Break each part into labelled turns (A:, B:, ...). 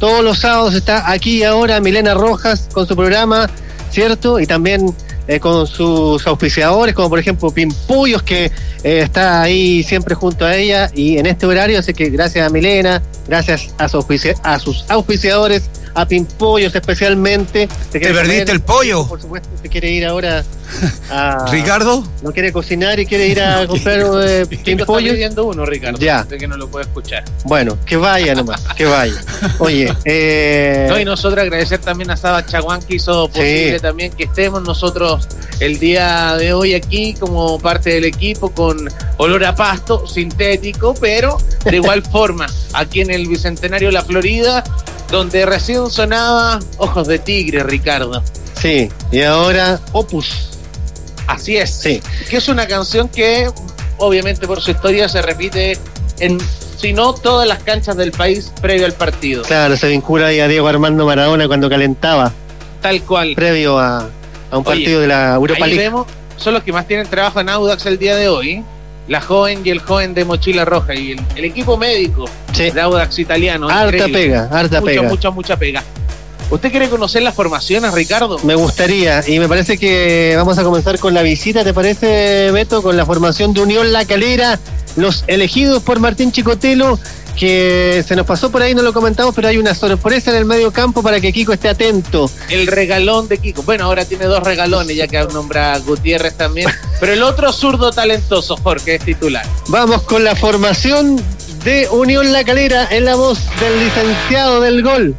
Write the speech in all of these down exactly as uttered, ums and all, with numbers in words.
A: todos los sábados está aquí y ahora Milena Rojas con su programa, ¿cierto? Y también eh, con sus auspiciadores, como por ejemplo Pimpollos, que eh, está ahí siempre junto a ella y en este horario, así que gracias a Milena, gracias a, su auspici- a sus auspiciadores, a Pimpollos especialmente.
B: ¿Te, ¿Te perdiste comer, el pollo?
A: Por supuesto, se quiere ir ahora a...
B: ¿Ricardo?
A: No quiere cocinar y quiere ir a comprar eh, Pimpollos.
C: Está pidiendo uno, Ricardo.
A: Ya.
C: Sé que no lo puede escuchar.
A: Bueno, que vaya nomás, que vaya. Oye, eh...
C: No, y nosotros agradecer también a Saba Chaguán, que hizo posible sí. también que estemos nosotros el día de hoy aquí como parte del equipo con olor a pasto sintético, pero de igual forma aquí en el Bicentenario de la Florida, donde recién sonaba Ojos de Tigre, Ricardo.
A: Sí, y ahora Opus.
C: Así es.
A: Sí.
C: Que es una canción que obviamente por su historia se repite en, si no todas las canchas del país previo al partido.
A: Claro, se vincula ahí a Diego Armando Maradona cuando calentaba.
C: Tal cual.
A: Previo a, a un partido Oye, de la Europa League.
C: Vemos, son los que más tienen trabajo en Audax el día de hoy. La joven y el joven de mochila roja y el, el equipo médico sí. de Audax italiano.
A: Harta increíble. pega, harta
C: mucha,
A: pega.
C: Mucha, mucha, mucha pega. ¿Usted quiere conocer las formaciones, Ricardo?
A: Me gustaría, y me parece que vamos a comenzar con la visita, ¿te parece, Beto? Con la formación de Unión La Calera, los elegidos por Martín Chicotelo, que se nos pasó por ahí, no lo comentamos, pero hay una sorpresa en el medio campo para que Kiko esté atento.
C: El regalón de Kiko. Bueno, ahora tiene dos regalones, ya que nombra a Gutiérrez también, pero el otro zurdo talentoso, Jorge, es titular.
A: Vamos con la formación de Unión La Calera en la voz del licenciado del gol.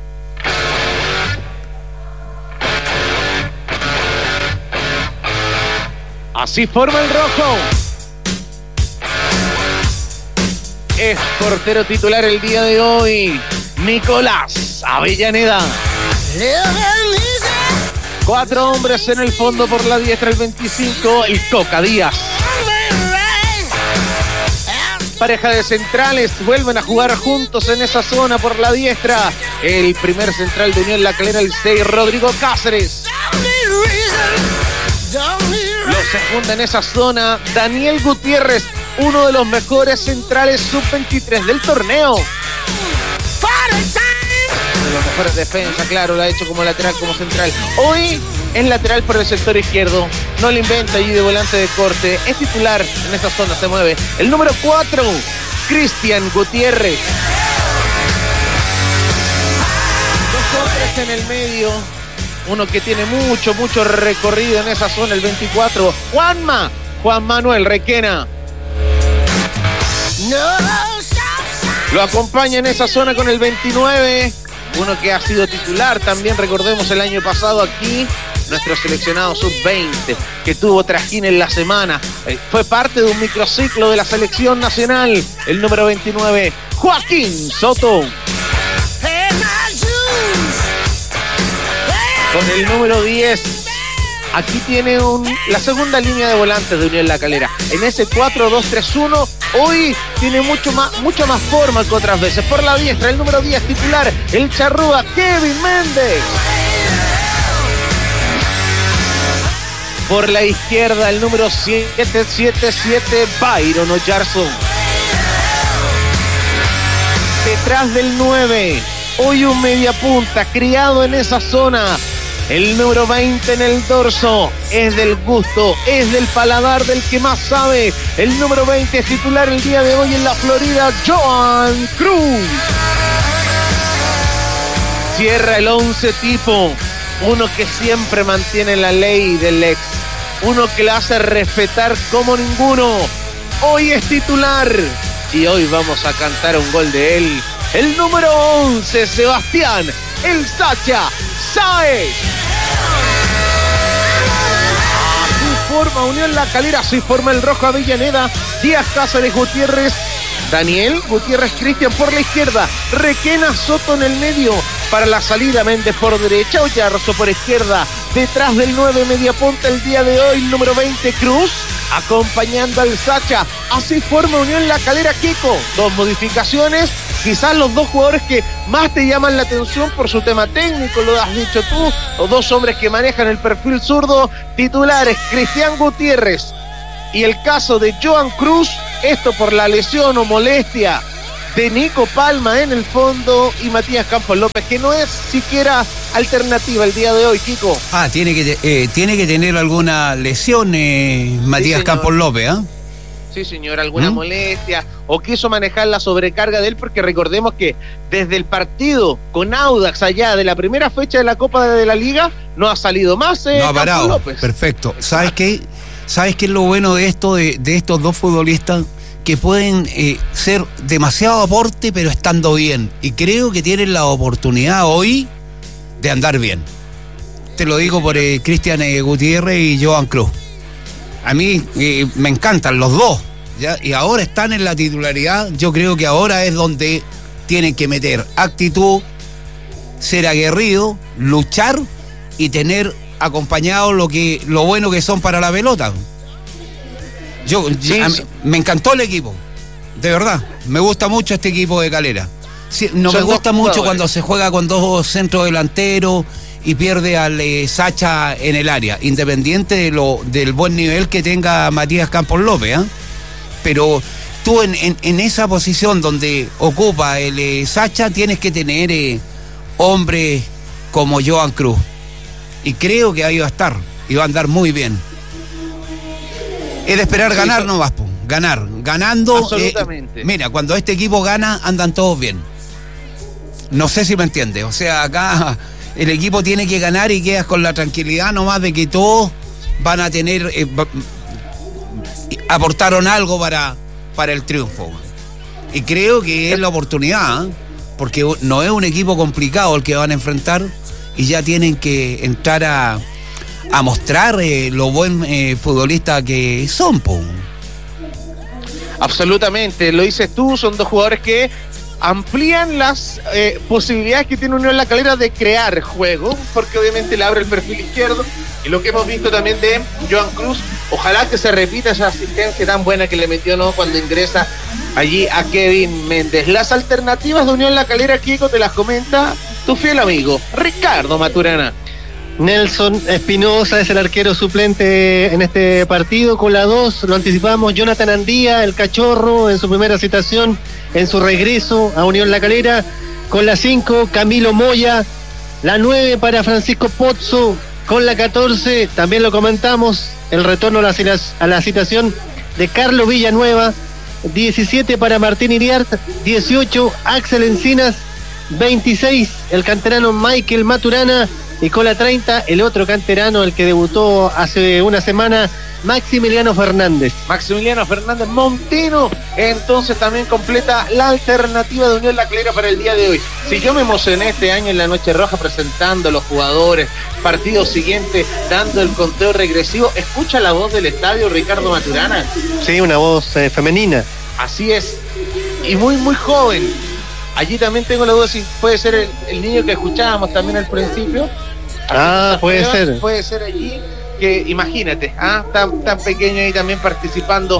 C: Así forma el rojo. Es portero titular el día de hoy, Nicolás Avellaneda. Cuatro hombres en el fondo por la diestra, el veinticinco, el Coca Díaz. Pareja de centrales, vuelven a jugar juntos en esa zona por la diestra. El primer central de Unión La Calera, el seis, Rodrigo Cáceres. Lo secunda en esa zona Daniel Gutiérrez, uno de los mejores centrales sub veintitrés del torneo. Uno de los mejores defensas, claro, lo ha hecho como lateral, como central. Hoy es lateral por el sector izquierdo. No le inventa allí de volante de corte. Es titular en esa zona, se mueve. El número cuatro, Cristian Gutiérrez. Dos hombres en el medio. Uno que tiene mucho, mucho recorrido en esa zona, el veinticuatro, Juanma, Juan Manuel Requena. Lo acompaña en esa zona con el veintinueve, uno que ha sido titular también, recordemos, el año pasado aquí, nuestro seleccionado sub veinte, que tuvo trajín en la semana. Eh, fue parte de un microciclo de la selección nacional, el número veintinueve, Joaquín Soto. Con el número diez, aquí tiene un, la segunda línea de volantes de Unión La Calera. En ese cuatro dos tres uno, hoy tiene mucho más, mucha más forma que otras veces. Por la diestra, el número diez titular, el charrúa Kevin Méndez. Por la izquierda, el número siete siete siete, Byron Oyarzún. Detrás del nueve, hoy un mediapunta, criado en esa zona. El número veinte en el dorso, es del gusto, es del paladar del que más sabe. El número veinte es titular el día de hoy en la Florida, Joan Cruz. Cierra el once tipo, uno que siempre mantiene la ley del ex, uno que la hace respetar como ninguno. Hoy es titular y hoy vamos a cantar un gol de él. El número once, Sebastián, el Sacha Sáez. Así forma Unión La Calera, así forma el rojo Avellaneda, Díaz, Cáceres, Gutiérrez, Daniel, Gutiérrez, Cristian por la izquierda, Requena, Soto en el medio, para la salida Méndez por derecha, Oyarzo por izquierda, detrás del nueve, media punta el día de hoy, número veinte, Cruz, acompañando al Sacha. Así forma Unión La Calera, Kiko. Dos modificaciones, quizás los dos jugadores que más te llaman la atención por su tema técnico, lo has dicho tú, los dos hombres que manejan el perfil zurdo, titulares, Cristian Gutiérrez y el caso de Joan Cruz, esto por la lesión o molestia de Nico Palma en el fondo y Matías Campos López, que no es siquiera alternativa el día de hoy, Kiko.
B: Ah, tiene que, eh, tiene que tener alguna lesión eh, Matías sí, Campos López, ¿ah? ¿eh?
C: Sí, señor, alguna ¿Mm? molestia, o quiso manejar la sobrecarga de él, porque recordemos que desde el partido con Audax allá de la primera fecha de la Copa de la Liga, no ha salido más eh,
B: no ha parado,
C: López.
B: Perfecto. ¿Sabes qué? ¿Sabes qué es lo bueno de esto, de, de estos dos futbolistas? Que pueden eh, ser demasiado aporte, pero estando bien. Y creo que tienen la oportunidad hoy de andar bien. Te lo digo por eh, Cristian eh, Gutiérrez y Joan Cruz. A mí eh, me encantan los dos, ¿ya? Y ahora están en la titularidad. Yo creo que ahora es donde tienen que meter actitud, ser aguerrido, luchar y tener acompañado lo que lo bueno que son para la pelota. Yo, sí, a mí, me encantó el equipo, de verdad. Me gusta mucho este equipo de Calera. Sí, no me gusta mucho cuando se juega con dos centros delanteros y pierde al eh, Sacha en el área, independiente de lo del buen nivel que tenga Matías Campos López, ¿eh? Pero tú en, en, en esa posición donde ocupa el eh, Sacha tienes que tener eh, hombres como Joan Cruz. Y creo que ahí va a estar, y va a andar muy bien. Es de esperar sí, ganar, no vas, ganar, ganando.
C: Absolutamente.
B: Eh, mira, cuando este equipo gana, andan todos bien. No sé si me entiendes. O sea, acá el equipo tiene que ganar y quedas con la tranquilidad nomás de que todos van a tener, eh, aportaron algo para, para el triunfo. Y creo que es la oportunidad, ¿eh? Porque no es un equipo complicado el que van a enfrentar y ya tienen que entrar a, a mostrar eh, lo buen eh, futbolista que son, po.
C: Absolutamente, lo dices tú, son dos jugadores que amplían las eh, posibilidades que tiene Unión La Calera de crear juego, porque obviamente le abre el perfil izquierdo, y lo que hemos visto también de Joan Cruz, ojalá que se repita esa asistencia tan buena que le metió, ¿no?, cuando ingresa allí a Kevin Méndez. Las alternativas de Unión La Calera, Kiko, te las comenta tu fiel amigo Ricardo Maturana.
A: Nelson Espinosa es el arquero suplente en este partido. Con la dos lo anticipamos, Jonathan Andía, el cachorro, en su primera citación, en su regreso a Unión La Calera. Con la cinco, Camilo Moya. La nueve para Francisco Pozzo. Con la catorce, también lo comentamos, el retorno a la, a la citación de Carlos Villanueva. diecisiete para Martín Iriart. dieciocho, Axel Encinas. veintiséis, el canterano Michael Maturana. Y con la treinta, el otro canterano, el que debutó hace una semana, Maximiliano Fernández.
C: Maximiliano Fernández Montino, entonces también completa la alternativa de Unión La Calera para el día de hoy. Si yo me emocioné este año en la Noche Roja presentando a los jugadores, partido siguiente, dando el conteo regresivo, ¿escucha la voz del estadio, Ricardo Maturana?
A: Sí, una voz eh, femenina.
C: Así es, y muy muy joven. Allí también tengo la duda si puede ser el, el niño que escuchábamos también al principio.
A: Ah, puede
C: pruebas,
A: ser.
C: Puede ser allí, que imagínate, ¿ah? tan, tan pequeño ahí también participando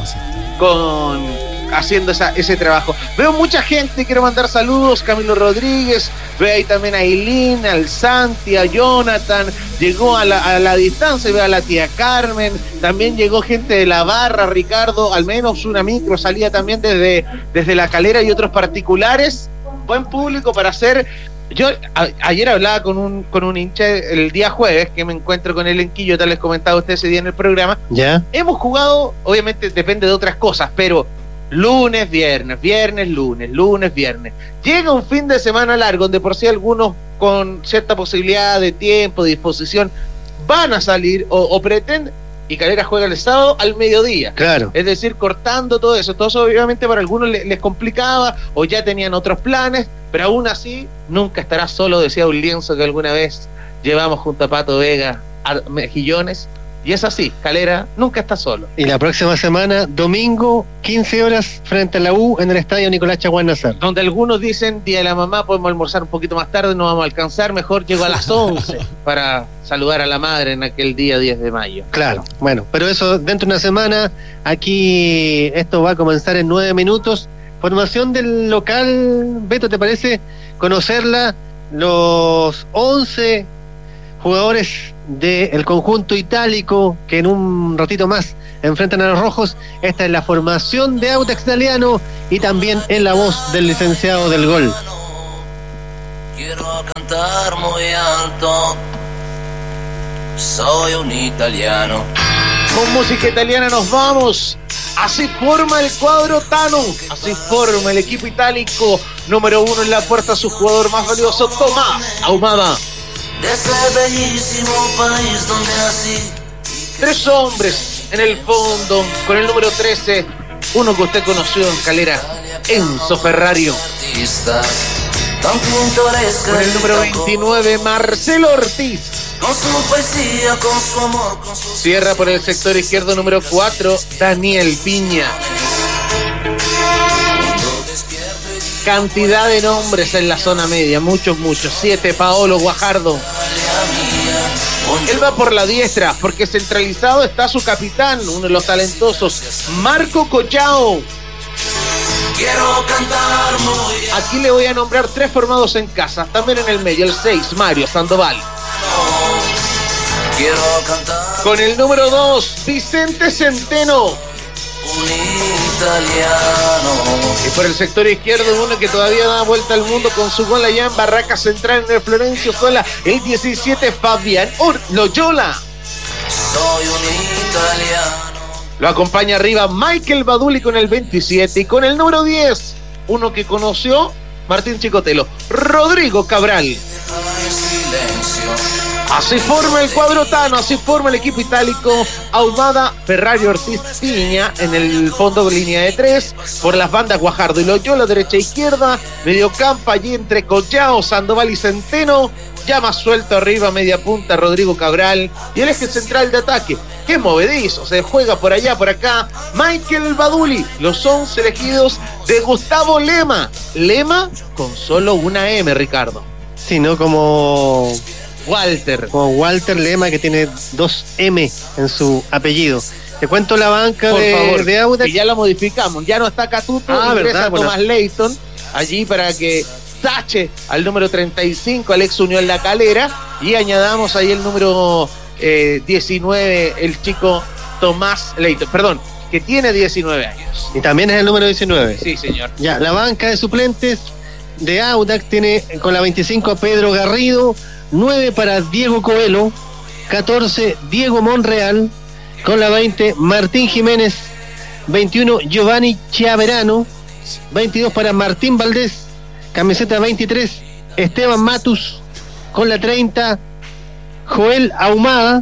C: con haciendo esa, ese trabajo. Veo mucha gente, quiero mandar saludos, Camilo Rodríguez, veo ahí también a Eileen, al Santi, a Jonathan, llegó a la, a la distancia, veo a la tía Carmen, también llegó gente de la barra, Ricardo, al menos una micro salía también desde, desde La Calera y otros particulares. Buen público para hacer. Yo a, ayer hablaba con un con un hincha el día jueves, que me encuentro con él en Quillo, tal les comentaba usted ese día en el programa.
A: Ya.
C: Hemos jugado, obviamente depende de otras cosas, pero lunes, viernes, viernes, lunes, lunes, viernes. Llega un fin de semana largo, donde por sí algunos con cierta posibilidad de tiempo, de disposición, van a salir o, o pretenden, y Calera juega el sábado al mediodía.
A: Claro.
C: Es decir, cortando todo eso. Todo eso obviamente para algunos les, les complicaba o ya tenían otros planes, pero aún así nunca estará solo, decía un lienzo que alguna vez llevamos junto a Pato Vega a Mejillones. Y es así, Calera nunca está solo.
A: Y la próxima semana, domingo, quince horas, frente a la U, en el estadio Nicolás Chaguán Nacer.
C: Donde algunos dicen, día de la mamá, podemos almorzar un poquito más tarde, no vamos a alcanzar, mejor llego a las once para saludar a la madre en aquel día diez de mayo.
A: Claro, bueno, pero eso dentro de una semana, aquí esto va a comenzar en nueve minutos. Formación del local, Beto, ¿te parece conocerla? Los once jugadores del conjunto itálico que en un ratito más enfrentan a los rojos. Esta es la formación de Audax Italiano y también en la voz del licenciado del gol.
D: Quiero cantar muy alto, soy un italiano.
C: Con música italiana nos vamos. Así forma el cuadro Tano, así forma el equipo itálico. Número uno en la puerta, su jugador más valioso, Tomás Ahumada.
D: De ese bellísimo país donde así.
C: Tres hombres en el fondo, con el número trece, uno que usted conoció en Calera, Enzo Ferrario. Con el número veintinueve, Marcelo Ortiz.
D: Con su poesía, con su amor, con su...
C: Cierra por el sector izquierdo, número cuatro, Daniel Piña. Cantidad de nombres en la zona media, muchos, muchos. Siete, Paolo Guajardo. Él va por la diestra, porque centralizado está su capitán, uno de los talentosos, Marco Collao.
D: Quiero cantar muy...
C: Aquí le voy a nombrar tres formados en casa. También en el medio, el seis, Mario Sandoval.
D: Quiero cantar...
C: Con el número dos, Vicente Centeno.
D: Un italiano.
C: Y por el sector izquierdo, uno que todavía da vuelta al mundo con su gol allá en Barraca Central en el Florencio Sola, el diecisiete, Fabián Loyola.
D: Soy un italiano.
C: Lo acompaña arriba Michael Baduli con el veintisiete y con el número diez, uno que conoció Martín Chicotelo, Rodrigo Cabral. Así forma el cuadro Tano, así forma el equipo itálico. Ahumada, Ferrario, Ortiz, Piña en el fondo de línea de tres. Por las bandas Guajardo y Loyola, derecha e izquierda. Mediocampo allí entre Collao, Sandoval y Centeno. Ya más suelto arriba, media punta, Rodrigo Cabral. Y el eje central de ataque, que movedizo, se juega por allá, por acá, Michael Baduli. Los once elegidos de Gustavo Lema. Lema con solo una M, Ricardo.
A: Sí, ¿no? Como...
C: Walter.
A: Como Walter Lema, que tiene dos M en su apellido. Te cuento la banca
C: Por
A: de,
C: favor,
A: de Audax.
C: que ya la modificamos. Ya no está Catuto,
A: Ah,
C: ingresa
A: verdad,
C: Tomás
A: bueno.
C: Leighton allí para que tache al número treinta y cinco, Alex Unión La Calera, y añadamos ahí el número eh, diecinueve, el chico Tomás Leighton, perdón, que tiene diecinueve años.
A: Y también es el número diecinueve.
C: Sí, señor.
A: Ya, la banca de suplentes de Audax tiene con la veinticinco a Pedro Garrido, nueve para Diego Coelho, catorce Diego Monreal, con la veinte Martín Jiménez, veintiuno Giovanni Chiaverano, veintidós para Martín Valdés, camiseta veintitrés Esteban Matus, con la treinta Joel Ahumada,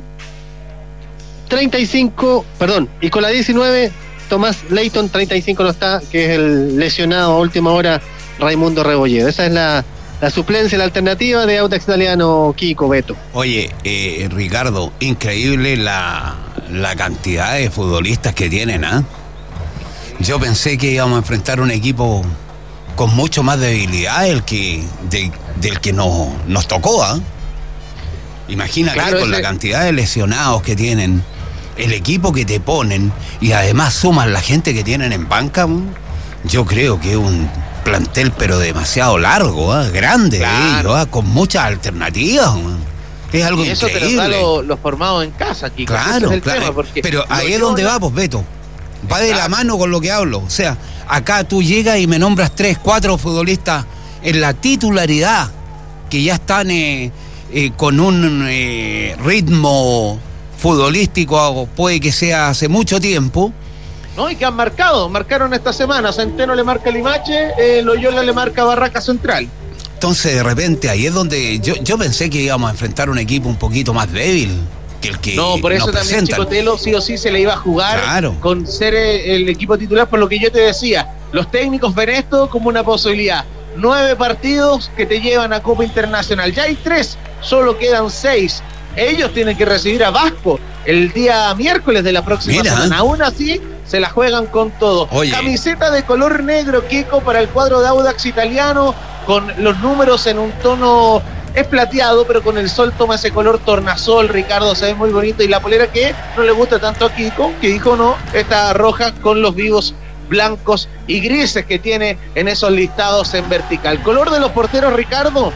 A: treinta y cinco, perdón, y con la diecinueve Tomás Leighton, treinta y cinco no está, que es el lesionado a última hora Raimundo Rebolledo. Esa es la, la suplencia, la alternativa de Audax Italiano, Kiko Beto.
B: Oye, eh, Ricardo, increíble la, la cantidad de futbolistas que tienen, ¿ah? ¿eh? Yo pensé que íbamos a enfrentar un equipo con mucho más debilidad del que, de, del que nos, nos tocó, ¿ah? ¿eh? Imagínate,
C: Claro,
B: con
C: ese...
B: la cantidad de lesionados que tienen, el equipo que te ponen y además suman la gente que tienen en banca. Yo creo que es un plantel pero demasiado largo, ¿eh? grande,
C: Claro.
B: ¿eh? con muchas alternativas. ¿eh? Es algo
C: Y eso
B: increíble.
C: te lo da los lo formados en casa, Kiko.
B: Claro,
C: Ese es el
B: claro.
C: tema, porque
B: Pero ahí es
C: Loyola-
B: donde va, pues, Beto. Va de la
C: Exacto.
B: mano con lo que hablo. O sea, acá tú llegas y me nombras tres, cuatro futbolistas en la titularidad que ya están eh, eh, con un eh, ritmo futbolístico, puede que sea hace mucho tiempo.
C: No, y que han marcado, marcaron esta semana. Centeno le marca Limache, eh, Loyola le marca Barraca Central.
B: Entonces, de repente, ahí es donde yo, yo pensé que íbamos a enfrentar un equipo un poquito más débil que el que
C: No, por eso
B: nos
C: también
B: presentan.
C: Chicotelo sí o sí se le iba a jugar
B: Claro.
C: con ser eh, el equipo titular, por lo que yo te decía. Los técnicos ven esto como una posibilidad. Nueve partidos que te llevan a Copa Internacional. Ya hay tres, solo quedan seis. Ellos tienen que recibir a Vasco el día miércoles de la próxima
B: Mira.
C: semana. Aún así, se la juegan con todo.
B: Oye.
C: Camiseta de color negro, Kiko, para el cuadro de Audax Italiano, con los números en un tono... Es plateado, pero con el sol toma ese color tornasol, Ricardo, se ve muy bonito. Y la polera que no le gusta tanto a Kiko, que dijo no, esta roja con los vivos blancos y grises que tiene en esos listados en vertical. Color de los porteros, Ricardo,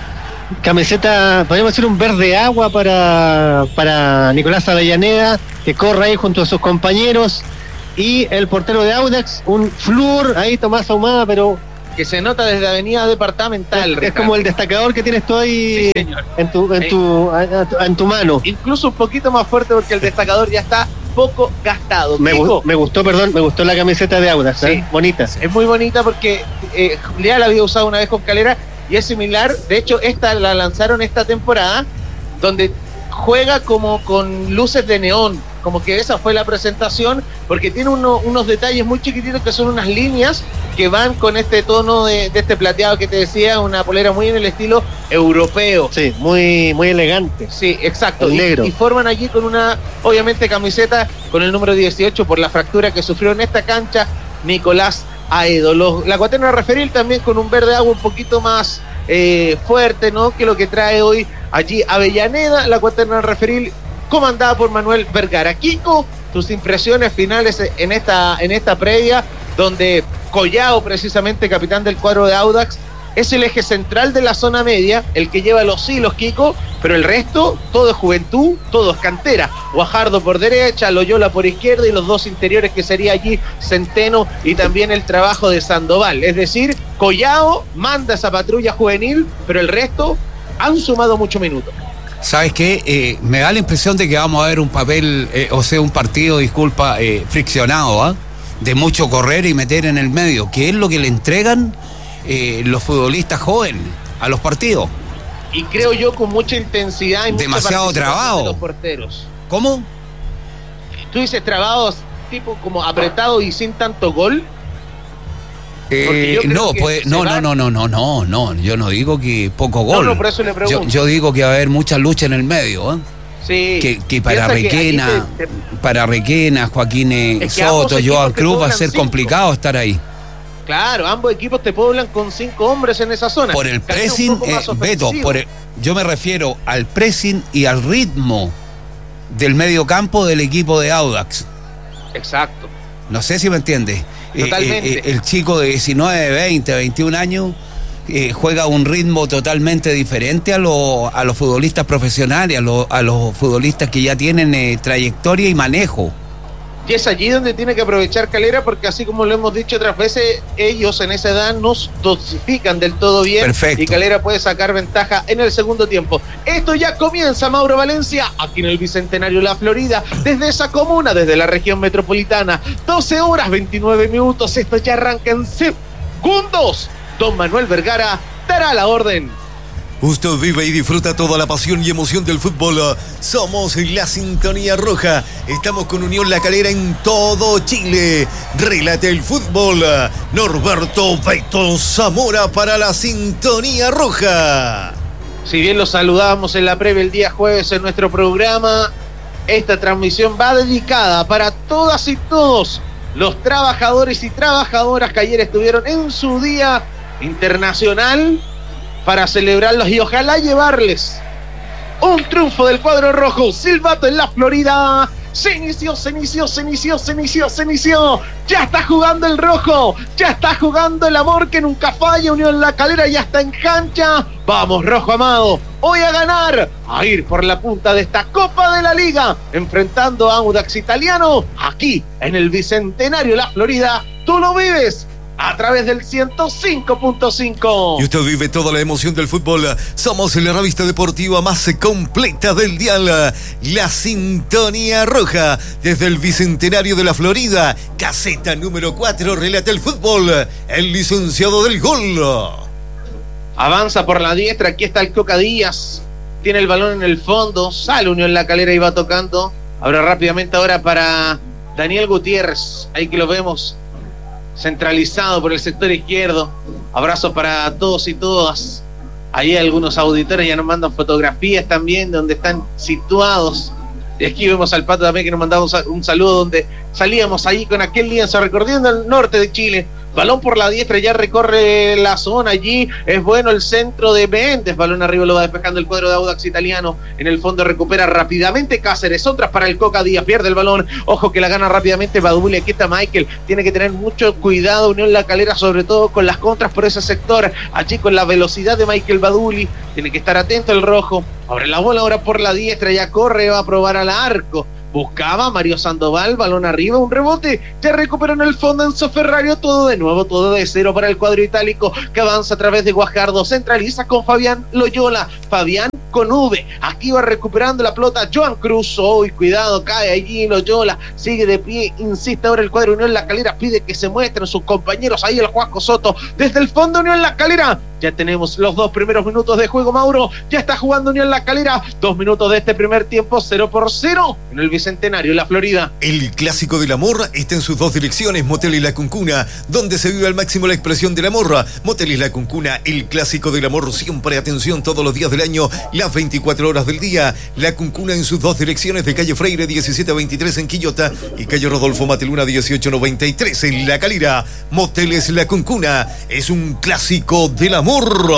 A: camiseta, podríamos decir un verde agua para, para Nicolás Avellaneda, que corre ahí junto a sus compañeros, y el portero de Audax, un flúor, ahí Tomás Ahumada, pero
C: que se nota desde Avenida Departamental.
A: Es, es como el destacador que tienes tú ahí, sí, en tu, en tu, en, en tu mano.
C: Incluso un poquito más fuerte porque el destacador ya está poco gastado.
A: Me, me gustó, perdón, me gustó la camiseta de Audax, ¿eh? Sí, bonita.
C: Es muy bonita porque eh, ya la había usado una vez con Calera y es similar. De hecho, esta la lanzaron esta temporada, donde juega como con luces de neón, como que esa fue la presentación, porque tiene uno, unos detalles muy chiquititos que son unas líneas que van con este tono de, de este plateado que te decía, una polera muy en el estilo europeo.
A: Sí, muy, muy elegante.
C: Sí, exacto.
A: El negro.
C: Y, y forman allí con una, obviamente, camiseta con el número dieciocho por la fractura que sufrió en esta cancha Nicolás Aedo. Los, la Cuaterna Referil también con un verde agua un poquito más eh, fuerte, ¿no? Que lo que trae hoy allí Avellaneda, la Cuaterna Referil comandada por Manuel Vergara. Kiko, tus impresiones finales en esta, en esta previa, donde Collao, precisamente capitán del cuadro de Audax, es el eje central de la zona media, el que lleva los hilos, Kiko, pero el resto, todo es juventud, todo es cantera. Guajardo por derecha, Loyola por izquierda y los dos interiores que sería allí Centeno y también el trabajo de Sandoval. Es decir, Collao manda esa patrulla juvenil, pero el resto han sumado muchos minutos.
B: ¿Sabes qué? Eh, me da la impresión de que vamos a ver un papel, eh, o sea, un partido, disculpa, eh, friccionado, ¿eh? de mucho correr y meter en el medio, que es lo que le entregan eh, los futbolistas jóvenes a los partidos.
C: Y creo yo con mucha intensidad y
B: demasiado trabado.
C: De los porteros.
B: ¿Cómo?
C: Tú dices trabados tipo como apretado y sin tanto gol.
B: Eh, no, pues, no, no, no, no, no, no, no, yo no digo que poco gol.
C: No, no, por eso le pregunto.
B: Yo, yo digo que va a haber mucha lucha en el medio, ¿eh?
C: Sí.
B: Que, que para Requena, que te, te... para Requena, Joaquín es que Soto, Joan Cruz va a ser cinco. complicado estar ahí.
C: Claro, ambos equipos te poblan con cinco hombres en esa zona.
B: Por el pressing, eh, Beto, por el, yo me refiero al pressing y al ritmo del medio campo del equipo de Audax.
C: Exacto.
B: No sé si me entiendes.
C: Totalmente.
B: Eh, eh, el chico de diecinueve, veinte, veintiún años eh, juega un ritmo totalmente diferente a, lo, a los futbolistas profesionales, a, lo, a los futbolistas que ya tienen eh, trayectoria y manejo.
C: Y es allí donde tiene que aprovechar Calera, porque así como lo hemos dicho otras veces, ellos en esa edad no dosifican del todo bien.
B: Perfecto.
C: Y Calera puede sacar ventaja en el segundo tiempo. Esto ya comienza, Mauro Valencia, aquí en el Bicentenario La Florida, desde esa comuna, desde la región metropolitana. doce horas, veintinueve minutos, esto ya arranca en segundos. Don Manuel Vergara dará la orden.
E: Usted vive y disfruta toda la pasión y emoción del fútbol. Somos la Sintonía Roja. Estamos con Unión La Calera en todo Chile. Relate el fútbol. Norberto Beto Zamora para la Sintonía Roja.
C: Si bien los saludábamos en la previa el día jueves en nuestro programa, esta transmisión va dedicada para todas y todos los trabajadores y trabajadoras que ayer estuvieron en su día internacional para celebrarlos y ojalá llevarles un triunfo del cuadro rojo. Silbato en la Florida. Se inició, se inició, se inició, se inició, se inició. Ya está jugando el rojo. Ya está jugando el amor que nunca falla. Unión La Calera ya está en cancha. Vamos, rojo amado. Hoy a ganar. A ir por la punta de esta Copa de la Liga. Enfrentando a Audax Italiano. Aquí en el Bicentenario La Florida. Tú lo vives a través del ciento cinco punto cinco.
E: Y usted vive toda la emoción del fútbol. Somos la revista deportiva más completa del dial. La Sintonía Roja. Desde el Bicentenario de la Florida. Caseta número cuatro. Relata el fútbol. El licenciado del gol.
C: Avanza por la diestra. Aquí está el Coca Díaz. Tiene el balón en el fondo. Sale Unión La Calera y va tocando. Abre rápidamente ahora para Daniel Gutiérrez. Ahí que lo vemos centralizado por el sector izquierdo. Abrazo para todos y todas. Ahí algunos auditores ya nos mandan fotografías también de donde están situados. Y aquí vemos al Pato también que nos mandaba un saludo donde salíamos ahí con aquel lienzo recorriendo el norte de Chile, balón por la diestra, ya recorre la zona allí, es bueno el centro de Méndez, balón arriba, lo va despejando el cuadro de Audax Italiano, en el fondo recupera rápidamente Cáceres, otras para el Coca Díaz, pierde el balón, ojo que la gana rápidamente Baduli, aquí está Michael, tiene que tener mucho cuidado Unión La Calera, sobre todo con las contras por ese sector, allí con la velocidad de Michael Baduli, tiene que estar atento el rojo, abre la bola ahora por la diestra, ya corre, va a probar al arco, buscaba Mario Sandoval, balón arriba, un rebote, ya recuperó en el fondo Enzo Ferrario, todo de nuevo, todo de cero para el cuadro itálico, que avanza a través de Guajardo, centraliza con Fabián Loyola, Fabián con V, aquí va recuperando la pelota Joan Cruz, hoy oh, cuidado, cae allí Loyola, sigue de pie, insiste ahora el cuadro Unión La Calera, pide que se muestren sus compañeros, ahí el Juaco Soto, desde el fondo Unión La Calera, ya tenemos los dos primeros minutos de juego, Mauro, ya está jugando Unión La Calera, dos minutos de este primer tiempo, cero por cero, en el Bicentenario, la Florida.
E: El clásico del amor está en sus dos direcciones, Motel y La Cuncuna, donde se vive al máximo la expresión del amor. Motel y La Cuncuna, el clásico del amor, siempre atención todos los días del año, las veinticuatro horas del día. La Cuncuna en sus dos direcciones, de calle Freire diecisiete veintitrés en Quillota y calle Rodolfo Mateluna dieciocho noventa y tres en La Calera. Moteles La Cuncuna es un clásico del amor.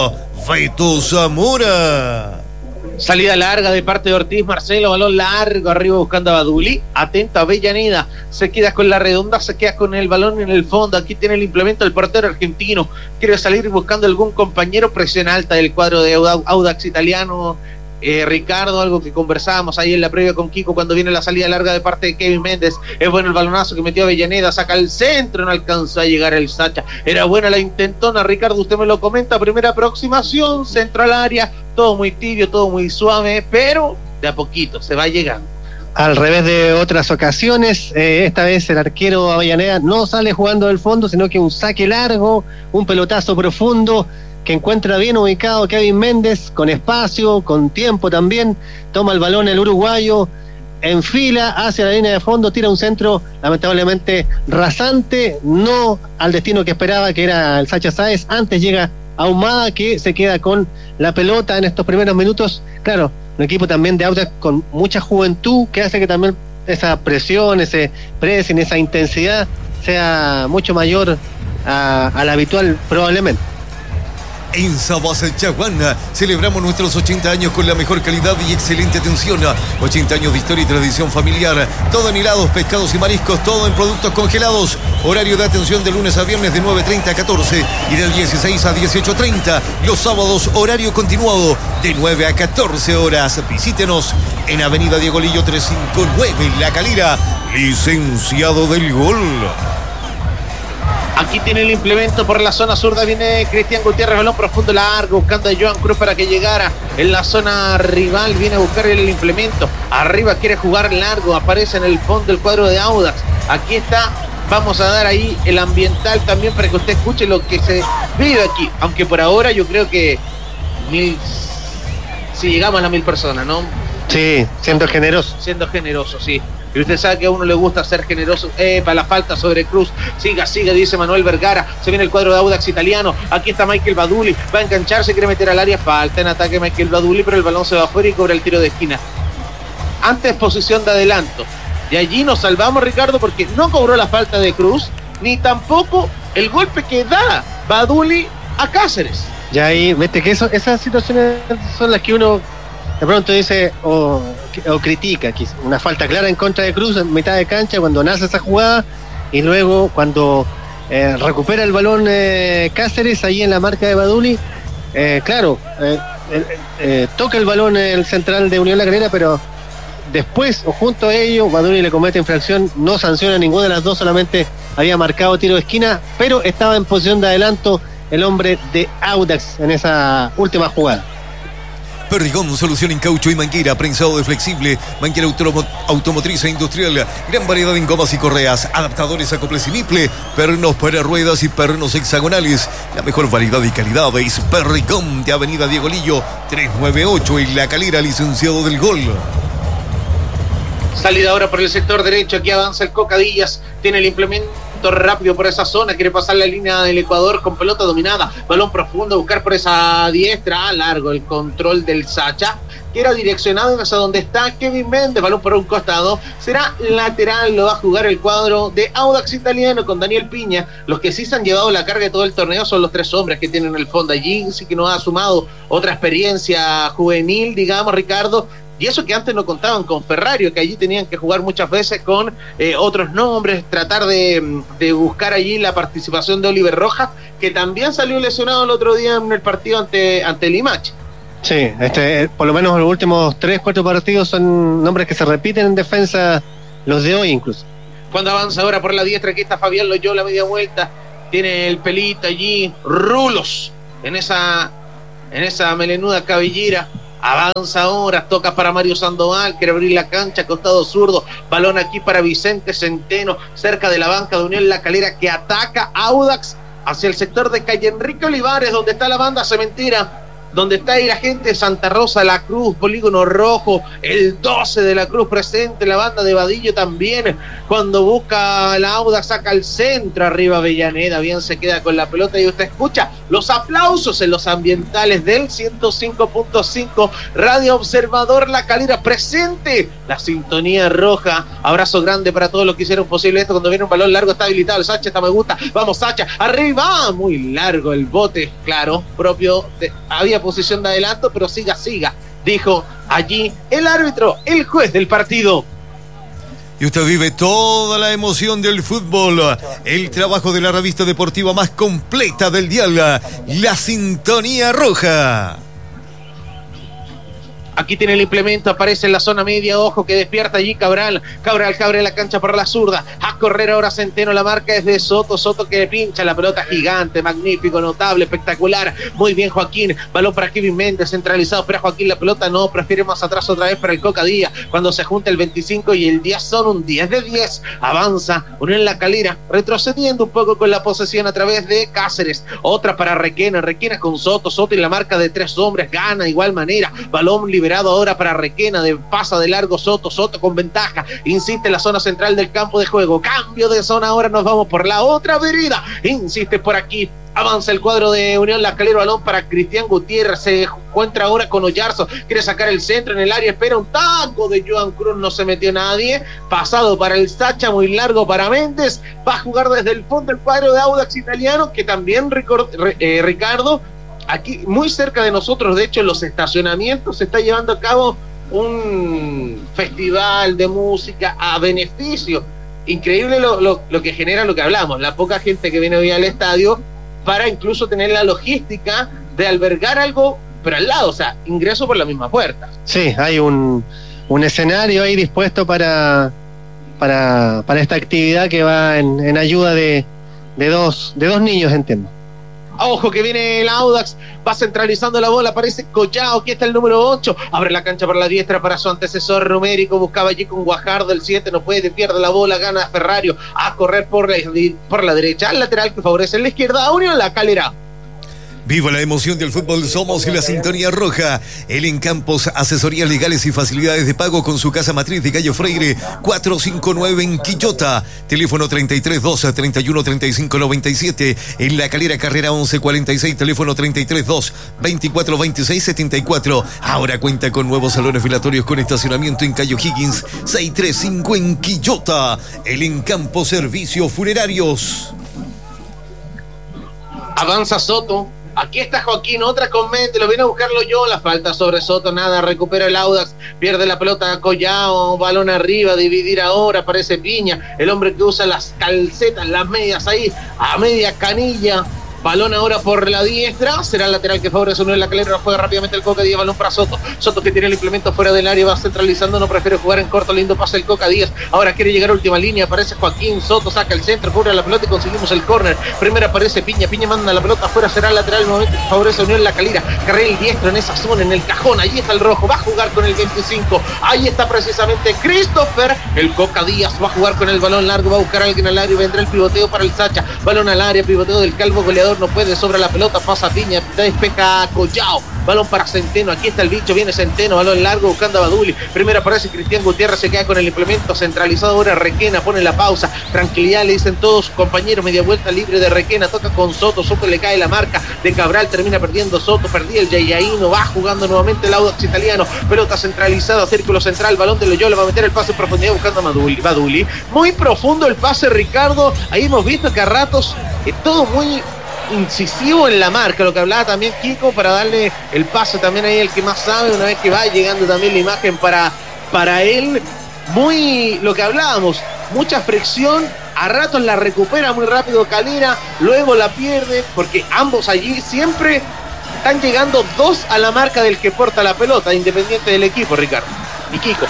E: Beto Zamora.
C: Salida larga de parte de Ortiz, Marcelo, balón largo, arriba buscando a Baduli, atento a Avellaneda, se queda con la redonda, se queda con el balón en el fondo, aquí tiene el implemento el portero argentino, quiere salir buscando algún compañero, presión alta del cuadro de Audax Italiano, eh, Ricardo, algo que conversábamos ahí en la previa con Kiko cuando viene la salida larga de parte de Kevin Méndez, es bueno el balonazo que metió Avellaneda, saca el centro, no alcanzó a llegar el Sacha, era buena la intentona, Ricardo, usted me lo comenta, primera aproximación, centro al área, todo muy tibio, todo muy suave, pero de a poquito se va llegando.
A: Al revés de otras ocasiones, eh, esta vez el arquero Avellaneda no sale jugando del fondo, sino que un saque largo, un pelotazo profundo, que encuentra bien ubicado Kevin Méndez, con espacio, con tiempo también, toma el balón el uruguayo, enfila hacia la línea de fondo, tira un centro lamentablemente rasante, no al destino que esperaba, que era el Sacha Sáez, antes llega Ahumada, que se queda con la pelota en estos primeros minutos, claro, un equipo también de Audax con mucha juventud, que hace que también esa presión, ese pressing, esa intensidad sea mucho mayor a, a la habitual probablemente.
E: En Sabas Chaguana celebramos nuestros ochenta años con la mejor calidad y excelente atención. ochenta años de historia y tradición familiar. Todo en helados, pescados y mariscos, todo en productos congelados. Horario de atención de lunes a viernes de nueve treinta a catorce y del dieciséis a dieciocho treinta. Los sábados, horario continuado de nueve a catorce horas. Visítenos en Avenida Diego Lillo trescientos cincuenta y nueve, La Calera. Licenciado del Gol.
C: Aquí tiene el implemento por la zona zurda, viene Cristian Gutiérrez, balón profundo largo, buscando a Joan Cruz para que llegara en la zona rival, viene a buscar el implemento, arriba quiere jugar largo, aparece en el fondo el cuadro de Audax, aquí está, vamos a dar ahí el ambiental también para que usted escuche lo que se vive aquí, aunque por ahora yo creo que mil, si llegamos a las mil personas, ¿no?
A: Sí, siendo generoso.
C: Siendo generoso, sí. Y usted sabe que a uno le gusta ser generoso. Eh, para la falta sobre Cruz. Siga, siga, dice Manuel Vergara. Se viene el cuadro de Audax Italiano. Aquí está Michael Baduli. Va a engancharse, quiere meter al área. Falta en ataque Michael Baduli, pero el balón se va afuera y cobra el tiro de esquina. Antes posición de adelanto. Y allí nos salvamos, Ricardo, porque no cobró la falta de Cruz, ni tampoco el golpe que da Baduli a Cáceres.
A: Ya ahí, viste que eso, esas situaciones son las que uno de pronto dice o, o critica, que una falta clara en contra de Cruz en mitad de cancha cuando nace esa jugada, y luego cuando eh, recupera el balón eh, Cáceres ahí en la marca de Baduli, eh, claro, eh, eh, eh, toca el balón el central de Unión La Calera, pero después o junto a ello Baduli le comete infracción, no sanciona ninguna de las dos, solamente había marcado tiro de esquina, pero estaba en posición de adelanto el hombre de Audax en esa última jugada.
E: Perdigón, solución en caucho y manguera, prensado de flexible, manguera automo- automotriz e industrial, gran variedad en gomas y correas, adaptadores, acoples y niple, pernos para ruedas y pernos hexagonales. La mejor variedad y calidad es Perdigón, de Avenida Diego Lillo trescientos noventa y ocho, en La Calera, licenciado del Gol.
C: Salida ahora por el sector derecho, aquí avanza el Cocadillas, tiene el implemento movimiento rápido por esa zona, quiere pasar la línea del Ecuador con pelota dominada, balón profundo, buscar por esa diestra, largo el control del Sacha, que era direccionado hacia donde está Kevin Méndez, balón por un costado, será lateral, lo va a jugar el cuadro de Audax Italiano con Daniel Piña. Los que sí se han llevado la carga de todo el torneo son los tres hombres que tienen el fondo allí, sí que nos ha sumado otra experiencia juvenil, digamos, Ricardo, y eso que antes no contaban con Ferrario, que allí tenían que jugar muchas veces con eh, otros nombres, tratar de, de buscar allí la participación de Oliver Rojas, que también salió lesionado el otro día en el partido ante, ante Limache.
A: Sí, este, por lo menos los últimos tres, cuatro partidos son nombres que se repiten en defensa, los de hoy incluso.
C: Cuando avanza ahora por la diestra, aquí está Fabián Loyola, media vuelta, tiene el pelito allí, rulos, en esa, en esa melenuda cabellera, avanza ahora, toca para Mario Sandoval, quiere abrir la cancha, costado zurdo, balón aquí para Vicente Centeno, cerca de la banca de Unión La Calera, que ataca Audax hacia el sector de calle Enrique Olivares, donde está la banda cementera, donde está ahí la gente de Santa Rosa, La Cruz, Polígono Rojo, el doce de La Cruz presente, la banda de Vadillo también, cuando busca la Audax, saca al centro, arriba Avellaneda, bien se queda con la pelota y usted escucha los aplausos en los ambientales del ciento cinco punto cinco, Radio Observador La Calera presente, la sintonía roja, abrazo grande para todos los que hicieron posible esto, cuando viene un balón largo está habilitado, el Sacha está me gusta, vamos Sacha, arriba, muy largo el bote, claro, propio, de, había posición de adelanto, pero siga, siga, dijo allí el árbitro, el juez del partido.
E: Y usted vive toda la emoción del fútbol, el trabajo de la revista deportiva más completa del dial, La Sintonía Roja.
C: Aquí tiene el implemento, aparece en la zona media, ojo que despierta allí Cabral, Cabral, Cabral la cancha por la zurda, a correr ahora Centeno, la marca es de Soto, Soto que pincha la pelota gigante, magnífico, notable, espectacular, muy bien Joaquín, balón para Kevin Méndez, centralizado, pero Joaquín la pelota no, prefiere más atrás otra vez para el Coca Díaz, cuando se junta el veinticinco y el diez son un diez de diez, avanza, Unión La Calera, retrocediendo un poco con la posesión a través de Cáceres, otra para Requena, Requena con Soto, Soto y la marca de tres hombres, gana de igual manera, balón liberado ahora para Requena, de pasa de largo Soto, Soto con ventaja, insiste en la zona central del campo de juego, cambio de zona, ahora nos vamos por la otra vereda, insiste por aquí, avanza el cuadro de Unión La Calera, balón para Cristian Gutiérrez, se encuentra ahora con Oyarzo, quiere sacar el centro en el área, espera un taco de Joan Cruz, no se metió nadie, pasado para el Sacha, muy largo para Méndez, va a jugar desde el fondo el cuadro de Audax Italiano, que también eh, Ricardo, aquí muy cerca de nosotros, de hecho en los estacionamientos se está llevando a cabo un festival de música a beneficio, increíble lo, lo, lo que genera lo que hablamos, la poca gente que viene hoy al estadio para incluso tener la logística de albergar algo, pero al lado, o sea, ingreso por la misma puerta.
A: Sí, hay un, un escenario ahí dispuesto para, para, para esta actividad que va en, en ayuda de, de, dos, de dos niños, entiendo.
C: Ojo que viene el Audax, va centralizando la bola, aparece Collao, aquí está el número ocho, abre la cancha por la diestra para su antecesor Romérico, buscaba allí con Guajardo el siete, no puede, pierde la bola, gana Ferrario, a correr por la, por la derecha, al lateral que favorece la izquierda, Unión La Calera.
E: Viva la emoción del fútbol, somos La Sintonía Roja. El en Campos, asesorías legales y facilidades de pago con su casa matriz de Calle Freire cuatrocientos cincuenta y nueve en Quillota. Teléfono treinta y tres doce, treinta y uno treinta y cinco noventa y siete. En La Calera, carrera once cuarenta y seis, teléfono treinta y tres dos, veinticuatro veintiséis setenta y cuatro. Ahora cuenta con nuevos salones velatorios con estacionamiento en Cayo Higgins seiscientos treinta y cinco en Quillota. El en Campos, servicios funerarios.
C: Avanza Soto. Aquí está Joaquín, otra con mente, lo viene a buscarlo yo, la falta sobre Soto, nada, recupera el Audax, pierde la pelota a Collao, balón arriba, dividir ahora, aparece Piña, el hombre que usa las calcetas, las medias ahí, a media canilla, balón ahora por la diestra, será el lateral que favorece Unión La Calera, juega rápidamente el Coca Díaz, balón para Soto, Soto que tiene el implemento fuera del área, va centralizando, no prefiere jugar en corto, lindo pase el Coca Díaz, ahora quiere llegar a última línea, aparece Joaquín, Soto saca el centro, cubre la pelota y conseguimos el córner, primero aparece Piña, Piña manda la pelota afuera, será el lateral, el momento que favorece Unión La Calera, carril diestro en esa zona, en el cajón, allí está el rojo, va a jugar con el veinticinco, ahí está precisamente Christopher, el Coca Díaz va a jugar con el balón largo, va a buscar a alguien al área, vendrá el pivoteo para el Sacha, balón al área, pivoteo del calvo goleador marcador no puede, sobra la pelota, pasa Piña, despeja Collao, balón para Centeno, aquí está el bicho, viene Centeno, balón largo buscando a Baduli, primero aparece Cristian Gutiérrez, se queda con el implemento centralizado, ahora Requena pone la pausa, tranquilidad le dicen todos sus compañeros, media vuelta libre de Requena, toca con Soto, Soto le cae la marca de Cabral, termina perdiendo Soto, perdía el Yayaíno, va jugando nuevamente el Audax italiano, pelota centralizada, círculo central, balón de Loyola, va a meter el pase en profundidad buscando a Baduli, Baduli, muy profundo el pase, Ricardo, ahí hemos visto que a ratos es todo muy incisivo en la marca, lo que hablaba también Kiko, para darle el pase también ahí el que más sabe, una vez que va llegando también la imagen para, para él, muy lo que hablábamos, mucha fricción, a ratos la recupera muy rápido Calera, luego la pierde, porque ambos allí siempre están llegando dos a la marca del que porta la pelota, independiente del equipo, Ricardo y Kiko.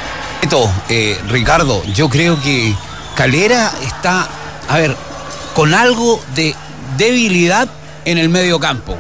B: Eh, Ricardo, yo creo que Calera está, a ver, con algo de debilidad en el medio campo.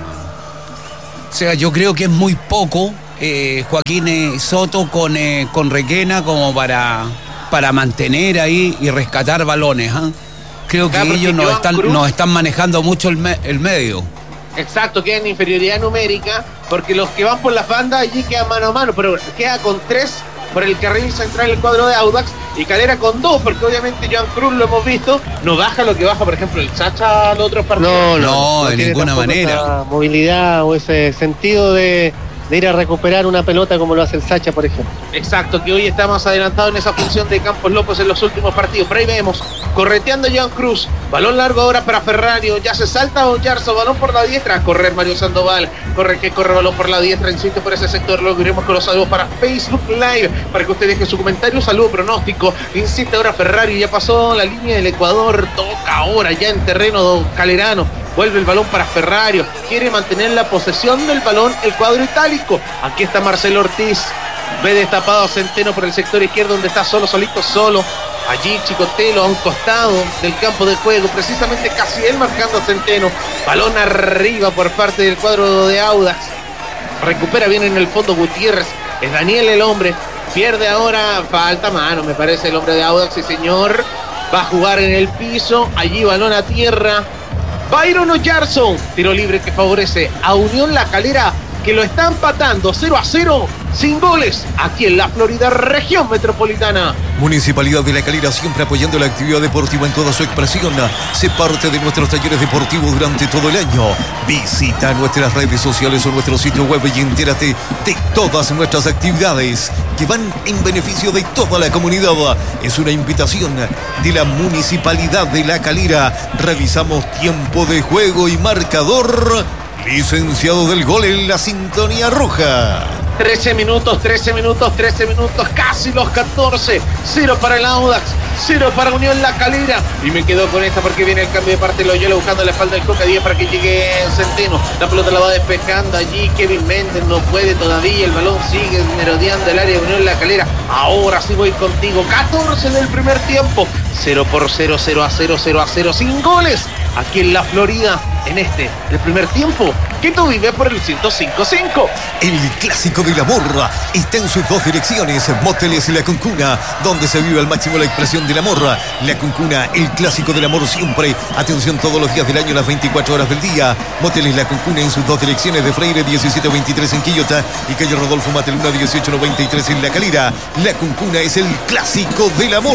B: O sea, yo creo que es muy poco eh, Joaquín eh, Soto con, eh, con Requena como para, para mantener ahí y rescatar balones. ¿eh? Creo que claro, ellos nos están, nos están manejando mucho el, me, el medio.
C: Exacto, queda en inferioridad numérica, porque los que van por las bandas allí quedan mano a mano, pero queda con tres por el carril central el cuadro de Audax y Calera con dos, porque obviamente Joan Cruz lo hemos visto, no baja lo que baja, por ejemplo, el Sacha a los otros partidos.
A: No, no, no de ninguna manera. Esa movilidad o ese sentido de, de ir a recuperar una pelota como lo hace el Sacha, por ejemplo.
C: Exacto, que hoy está más adelantado en esa función de Campos López en los últimos partidos. Pero ahí vemos, correteando Joan Cruz, balón largo ahora para Ferrario, ya se salta Oyarzo, balón por la diestra, a correr Mario Sandoval, corre que corre, balón por la diestra, insiste por ese sector, luego iremos con los saludos para Facebook Live, para que usted deje su comentario, saludo pronóstico, insiste ahora Ferrario, ya pasó la línea del Ecuador, toca ahora ya en terreno calerano, vuelve el balón para Ferrario, quiere mantener la posesión del balón el cuadro itálico, aquí está Marcelo Ortiz, ve destapado a Centeno por el sector izquierdo donde está solo, solito, solo. Allí Chicotelo a un costado del campo de juego, precisamente casi él marcando a Centeno. Balón arriba por parte del cuadro de Audax. Recupera bien en el fondo Gutiérrez. Es Daniel el hombre. Pierde ahora, falta mano, me parece el hombre de Audax, sí señor. Va a jugar en el piso. Allí balón a tierra. Byron Oyarzo. Tiro libre que favorece a Unión La Calera, que lo está empatando cero a cero, sin goles, aquí en la Florida Región Metropolitana.
E: Municipalidad de La Calera, siempre apoyando la actividad deportiva en toda su expresión. Sé parte de nuestros talleres deportivos durante todo el año. Visita nuestras redes sociales o nuestro sitio web y entérate de todas nuestras actividades que van en beneficio de toda la comunidad. Es una invitación de la Municipalidad de La Calera. Revisamos tiempo de juego y marcador. Licenciado del gol en la sintonía roja.
C: trece minutos, trece minutos, trece minutos, casi los catorce. Cero para el Audax, cero para Unión La Calera. Y me quedo con esta porque viene el cambio de parte de Loyola buscando la espalda del Coca diez para que llegue Centeno. La pelota la va despejando allí Kevin Méndez, no puede todavía. El balón sigue merodeando el área de Unión La Calera. Ahora sí voy contigo. catorce del primer tiempo. cero por cero, cero a cero, cero a cero, sin goles. Aquí en la Florida, en este, el primer tiempo, que tú vives por el ciento cinco punto cinco.
E: El clásico del amor está en sus dos direcciones, Moteles y La Cuncuna, donde se vive al máximo la expresión del amor. La Cuncuna, el clásico del amor siempre. Atención todos los días del año, las veinticuatro horas del día. Moteles La Cuncuna en sus dos direcciones, de Freire diecisiete veintitrés en Quillota y calle Rodolfo Mateluna dieciocho noventa y tres en La Calera. La Cuncuna es el clásico del amor.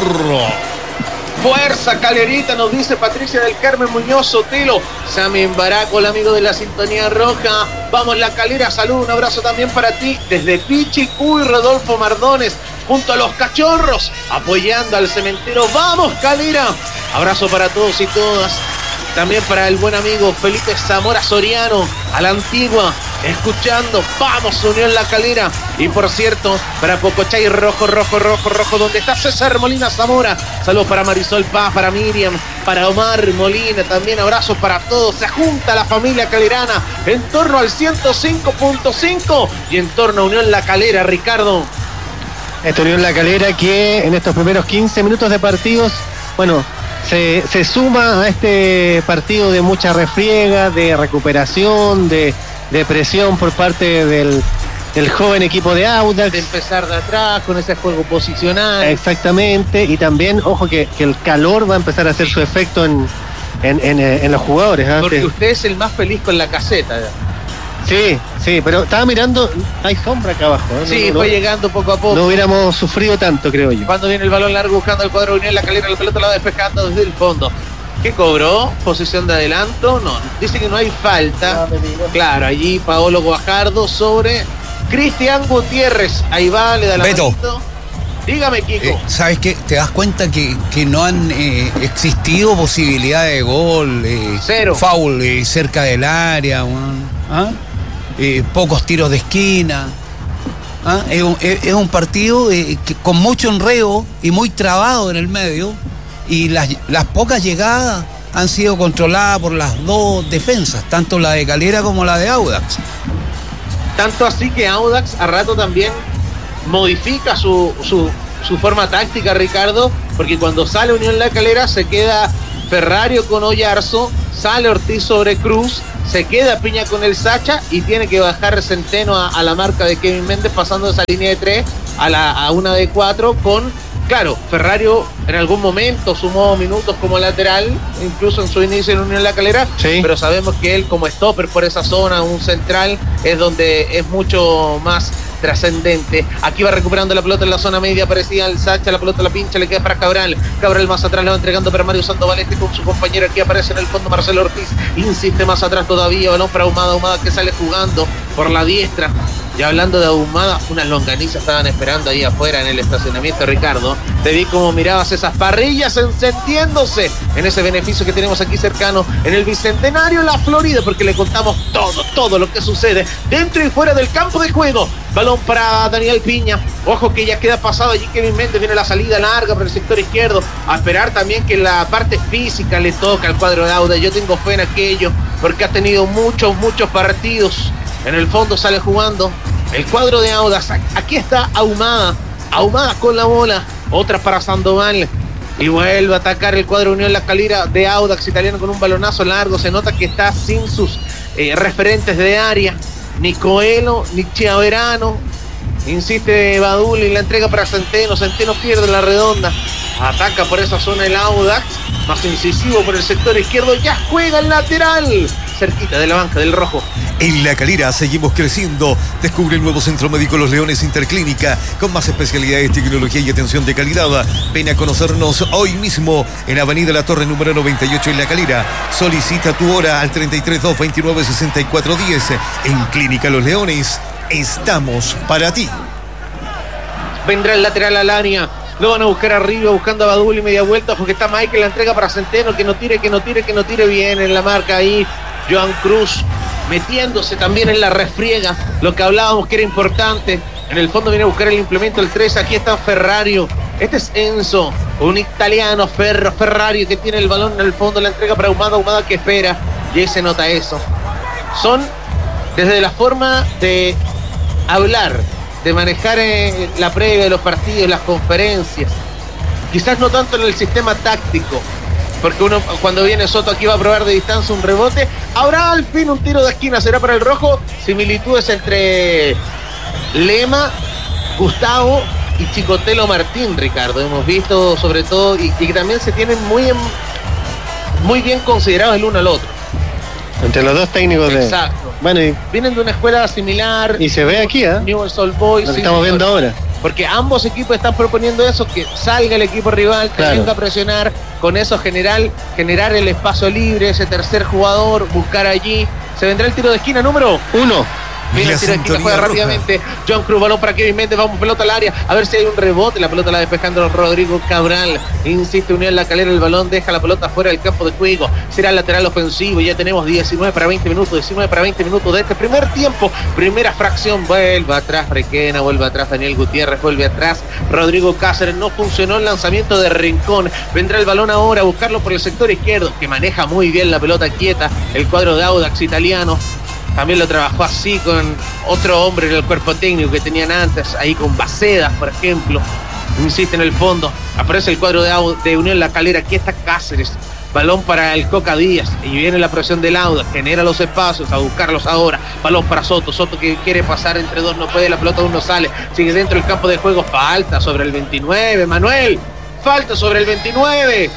C: Fuerza Calerita, nos dice Patricia del Carmen Muñoz Sotelo. Sammy Baraco, el amigo de la sintonía roja. Vamos La Calera, salud, un abrazo también para ti. Desde Pichicuy, Rodolfo Mardones, junto a los cachorros, apoyando al cementero. ¡Vamos Calera! Abrazo para todos y todas. También para el buen amigo Felipe Zamora Soriano, a la antigua, escuchando, vamos Unión La Calera. Y por cierto, para Pocochay, rojo, rojo, rojo, rojo, donde está César Molina Zamora. Saludos para Marisol Paz, para Miriam, para Omar Molina, también abrazos para todos. Se junta la familia calerana en torno al ciento cinco punto cinco y en torno a Unión La Calera, Ricardo.
A: Esta Unión La Calera que en estos primeros quince minutos de partidos, bueno, Se, se suma a este partido de mucha refriega, de recuperación, de, de presión por parte del, del joven equipo de Audax.
C: De empezar de atrás con ese juego posicional.
A: Exactamente, y también, ojo, que, que el calor va a empezar a hacer su efecto en, en, en, en los jugadores. ¿eh?
C: Porque
A: Sí.
C: usted es el más feliz con la caseta.
A: sí, sí, pero estaba mirando, hay sombra acá abajo. ¿eh?
C: Sí,
A: no,
C: fue
A: no,
C: llegando poco a poco.
A: no hubiéramos sufrido tanto, creo yo.
C: Cuando viene el balón largo buscando el cuadro de Unión, la calera, la pelota la va despejando desde el fondo. ¿Qué cobró? ¿Posición de adelanto? No, dice que no hay falta. Claro, allí Paolo Guajardo sobre Cristian Gutiérrez. Ahí va, le da la
B: Beto.
C: manito. Dígame, Kiko.
B: Eh, ¿Sabes qué? ¿Te das cuenta que, que no han eh, existido posibilidades de gol? Eh,
C: Cero.
B: Foul eh, cerca del área. weón. ¿Ah? Eh, pocos tiros de esquina. ¿Ah? Es, un, es- es un partido eh, que, con mucho enredo y muy trabado en el medio. Y las, las pocas llegadas han sido controladas por las dos defensas, tanto la de Calera como la de Audax.
C: Tanto así que Audax a rato también modifica su, su, su forma táctica, Ricardo, porque cuando sale Unión La Calera se queda Ferrario con Oyarzo, sale Ortiz sobre Cruz, se queda Piña con el Sacha y tiene que bajar Centeno a, a la marca de Kevin Méndez, pasando esa línea de tres a, la, a una de cuatro con... Claro, Ferrario en algún momento sumó minutos como lateral, incluso en su inicio en Unión La Calera,
A: Sí.
C: pero sabemos que él como stopper por esa zona, un central, es donde es mucho más trascendente. Aquí va recuperando la pelota en la zona media, aparecía el Sacha, la pelota la pincha, le queda para Cabral. Cabral más atrás, le va entregando para Mario Sandoval, este con su compañero. Aquí aparece en el fondo Marcelo Ortiz, insiste más atrás todavía, balón para Ahumada, Ahumada que sale jugando por la diestra. Y hablando de Ahumada, unas longanizas estaban esperando ahí afuera en el estacionamiento, Ricardo. Te vi como mirabas esas parrillas encendiéndose en ese beneficio que tenemos aquí cercano en el Bicentenario La Florida, porque le contamos todo, todo lo que sucede dentro y fuera del campo de juego. Balón para Daniel Piña. Ojo que ya queda pasado allí Kevin Méndez, viene la salida larga por el sector izquierdo. A esperar también que la parte física le toca al cuadro de Auda. Yo tengo fe en aquello, porque ha tenido muchos, muchos partidos. En el fondo sale jugando el cuadro de Audax. Aquí está Ahumada. Ahumada con la bola. Otra para Sandoval. Y vuelve a atacar el cuadro Unión La Calera de Audax italiano con un balonazo largo. Se nota que está sin sus eh, referentes de área. Ni Coelho, ni Chiaverano. Insiste Badul y la entrega para Centeno. Centeno pierde la redonda. Ataca por esa zona el Audax. Más incisivo por el sector izquierdo. Ya juega el lateral. Cerquita de la banca del rojo.
E: En La Calera seguimos creciendo. Descubre el nuevo Centro Médico Los Leones Interclínica con más especialidades, tecnología y atención de calidad. Ven a conocernos hoy mismo en Avenida La Torre número noventa y ocho en La Calera. Solicita tu hora al treinta y tres dos veintinueve sesenta y cuatro diez. En Clínica Los Leones estamos para ti.
C: Vendrá el lateral al área. Lo van a buscar arriba, buscando a Badul y media vuelta, porque está Michael, la entrega para Centeno, que no tire, que no tire, que no tire bien en la marca ahí. Joan Cruz metiéndose también en la refriega, lo que hablábamos que era importante. En el fondo viene a buscar el implemento el tres, aquí está Ferrario. Este es Enzo, un italiano, Ferro, Ferrario, que tiene el balón en el fondo, la entrega para Ahumada, Ahumada que espera, y ahí se nota eso. Son desde la forma de hablar, de manejar eh, la previa de los partidos, las conferencias, quizás no tanto en el sistema táctico, porque uno cuando viene Soto aquí va a probar de distancia un rebote. Habrá al fin un tiro de esquina, será para el rojo. Similitudes entre Lema, Gustavo y Chicotelo Martín, Ricardo. Hemos visto sobre todo y, y que también se tienen muy, en, muy bien considerados el uno al otro.
A: Entre los dos técnicos de...
C: Exacto.
A: Bueno, y,
C: Vienen de una escuela similar.
A: y se ve aquí, ¿eh?
C: Newell's Old Boys.
A: Lo que
C: sí,
A: estamos viendo
C: señor.
A: ahora.
C: Porque ambos equipos están proponiendo eso, que salga el equipo rival, que
A: Claro.
C: venga a presionar, con eso generar, generar el espacio libre, ese tercer jugador, buscar allí. Se vendrá el tiro de esquina número
A: Uno.
C: Viene
E: La
C: el tiro de esquina,
E: sintonía
C: juega
E: roja.
C: rápidamente. John Cruz, balón para Kevin Méndez, vamos pelota al área, a ver si hay un rebote. La pelota la despejando Rodrigo Cabral. Insiste Unión La Calera, el balón deja la pelota fuera del campo de juego. Será el lateral ofensivo. Ya tenemos diecinueve para veinte minutos, diecinueve para veinte minutos de este primer tiempo. Primera fracción, vuelve atrás Requena, vuelve atrás Daniel Gutiérrez, vuelve atrás Rodrigo Cáceres. No funcionó el lanzamiento de Rincón. Vendrá el balón ahora a buscarlo por el sector izquierdo, que maneja muy bien la pelota quieta el cuadro de Audax italiano. También lo trabajó así con otro hombre en el cuerpo técnico que tenían antes, ahí con Bacedas, por ejemplo. Insiste en el fondo. Aparece el cuadro de, Au- de Unión La Calera. Aquí está Cáceres. Balón para el Coca Díaz. Y viene la presión del Audax. Genera los espacios. A buscarlos ahora. Balón para Soto. Soto que quiere pasar entre dos. No puede. La pelota aún no sale. Sigue dentro del campo de juego. Falta sobre el veintinueve. Manuel. Falta sobre el veintinueve.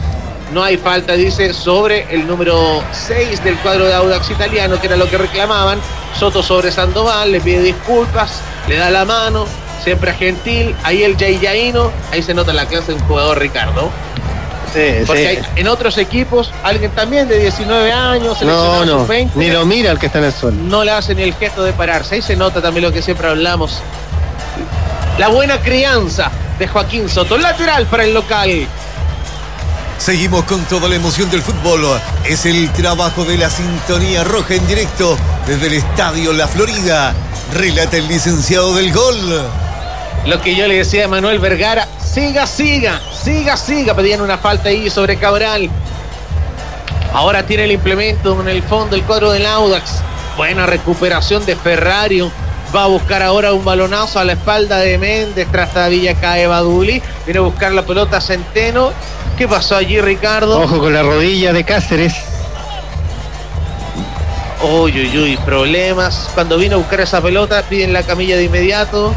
C: No hay falta, dice, sobre el número seis del cuadro de Audax Italiano, que era lo que reclamaban. Soto sobre Sandoval, le pide disculpas, le da la mano, siempre gentil. Ahí el Yayaino, ahí se nota la clase de un jugador, Ricardo.
A: Sí,
C: Porque
A: sí.
C: hay, en otros equipos, alguien también de diecinueve años,
A: No,
C: seleccionado
A: no,
C: sub veinte,
A: ni lo mira el que está en el suelo.
C: no le hace ni el gesto de pararse. Ahí se nota también lo que siempre hablamos. La buena crianza de Joaquín Soto. Lateral para el local.
E: Seguimos con toda la emoción del fútbol. Es el trabajo de la Sintonía Roja en directo desde el Estadio La Florida. Relata el licenciado del gol.
C: Lo que yo le decía a Manuel Vergara, siga, siga, siga, siga. Pedían una falta ahí sobre Cabral. Ahora tiene el implemento en el fondo el cuadro del Audax. Buena recuperación de Ferrario. Va a buscar ahora un balonazo a la espalda de Méndez. Tras Villa cae Baduli. Viene a buscar la pelota Centeno. ¿Qué pasó allí, Ricardo?
A: Ojo con la rodilla de Cáceres.
C: Uy, uy, uy, problemas. Cuando vino a buscar esa pelota, piden la camilla de inmediato.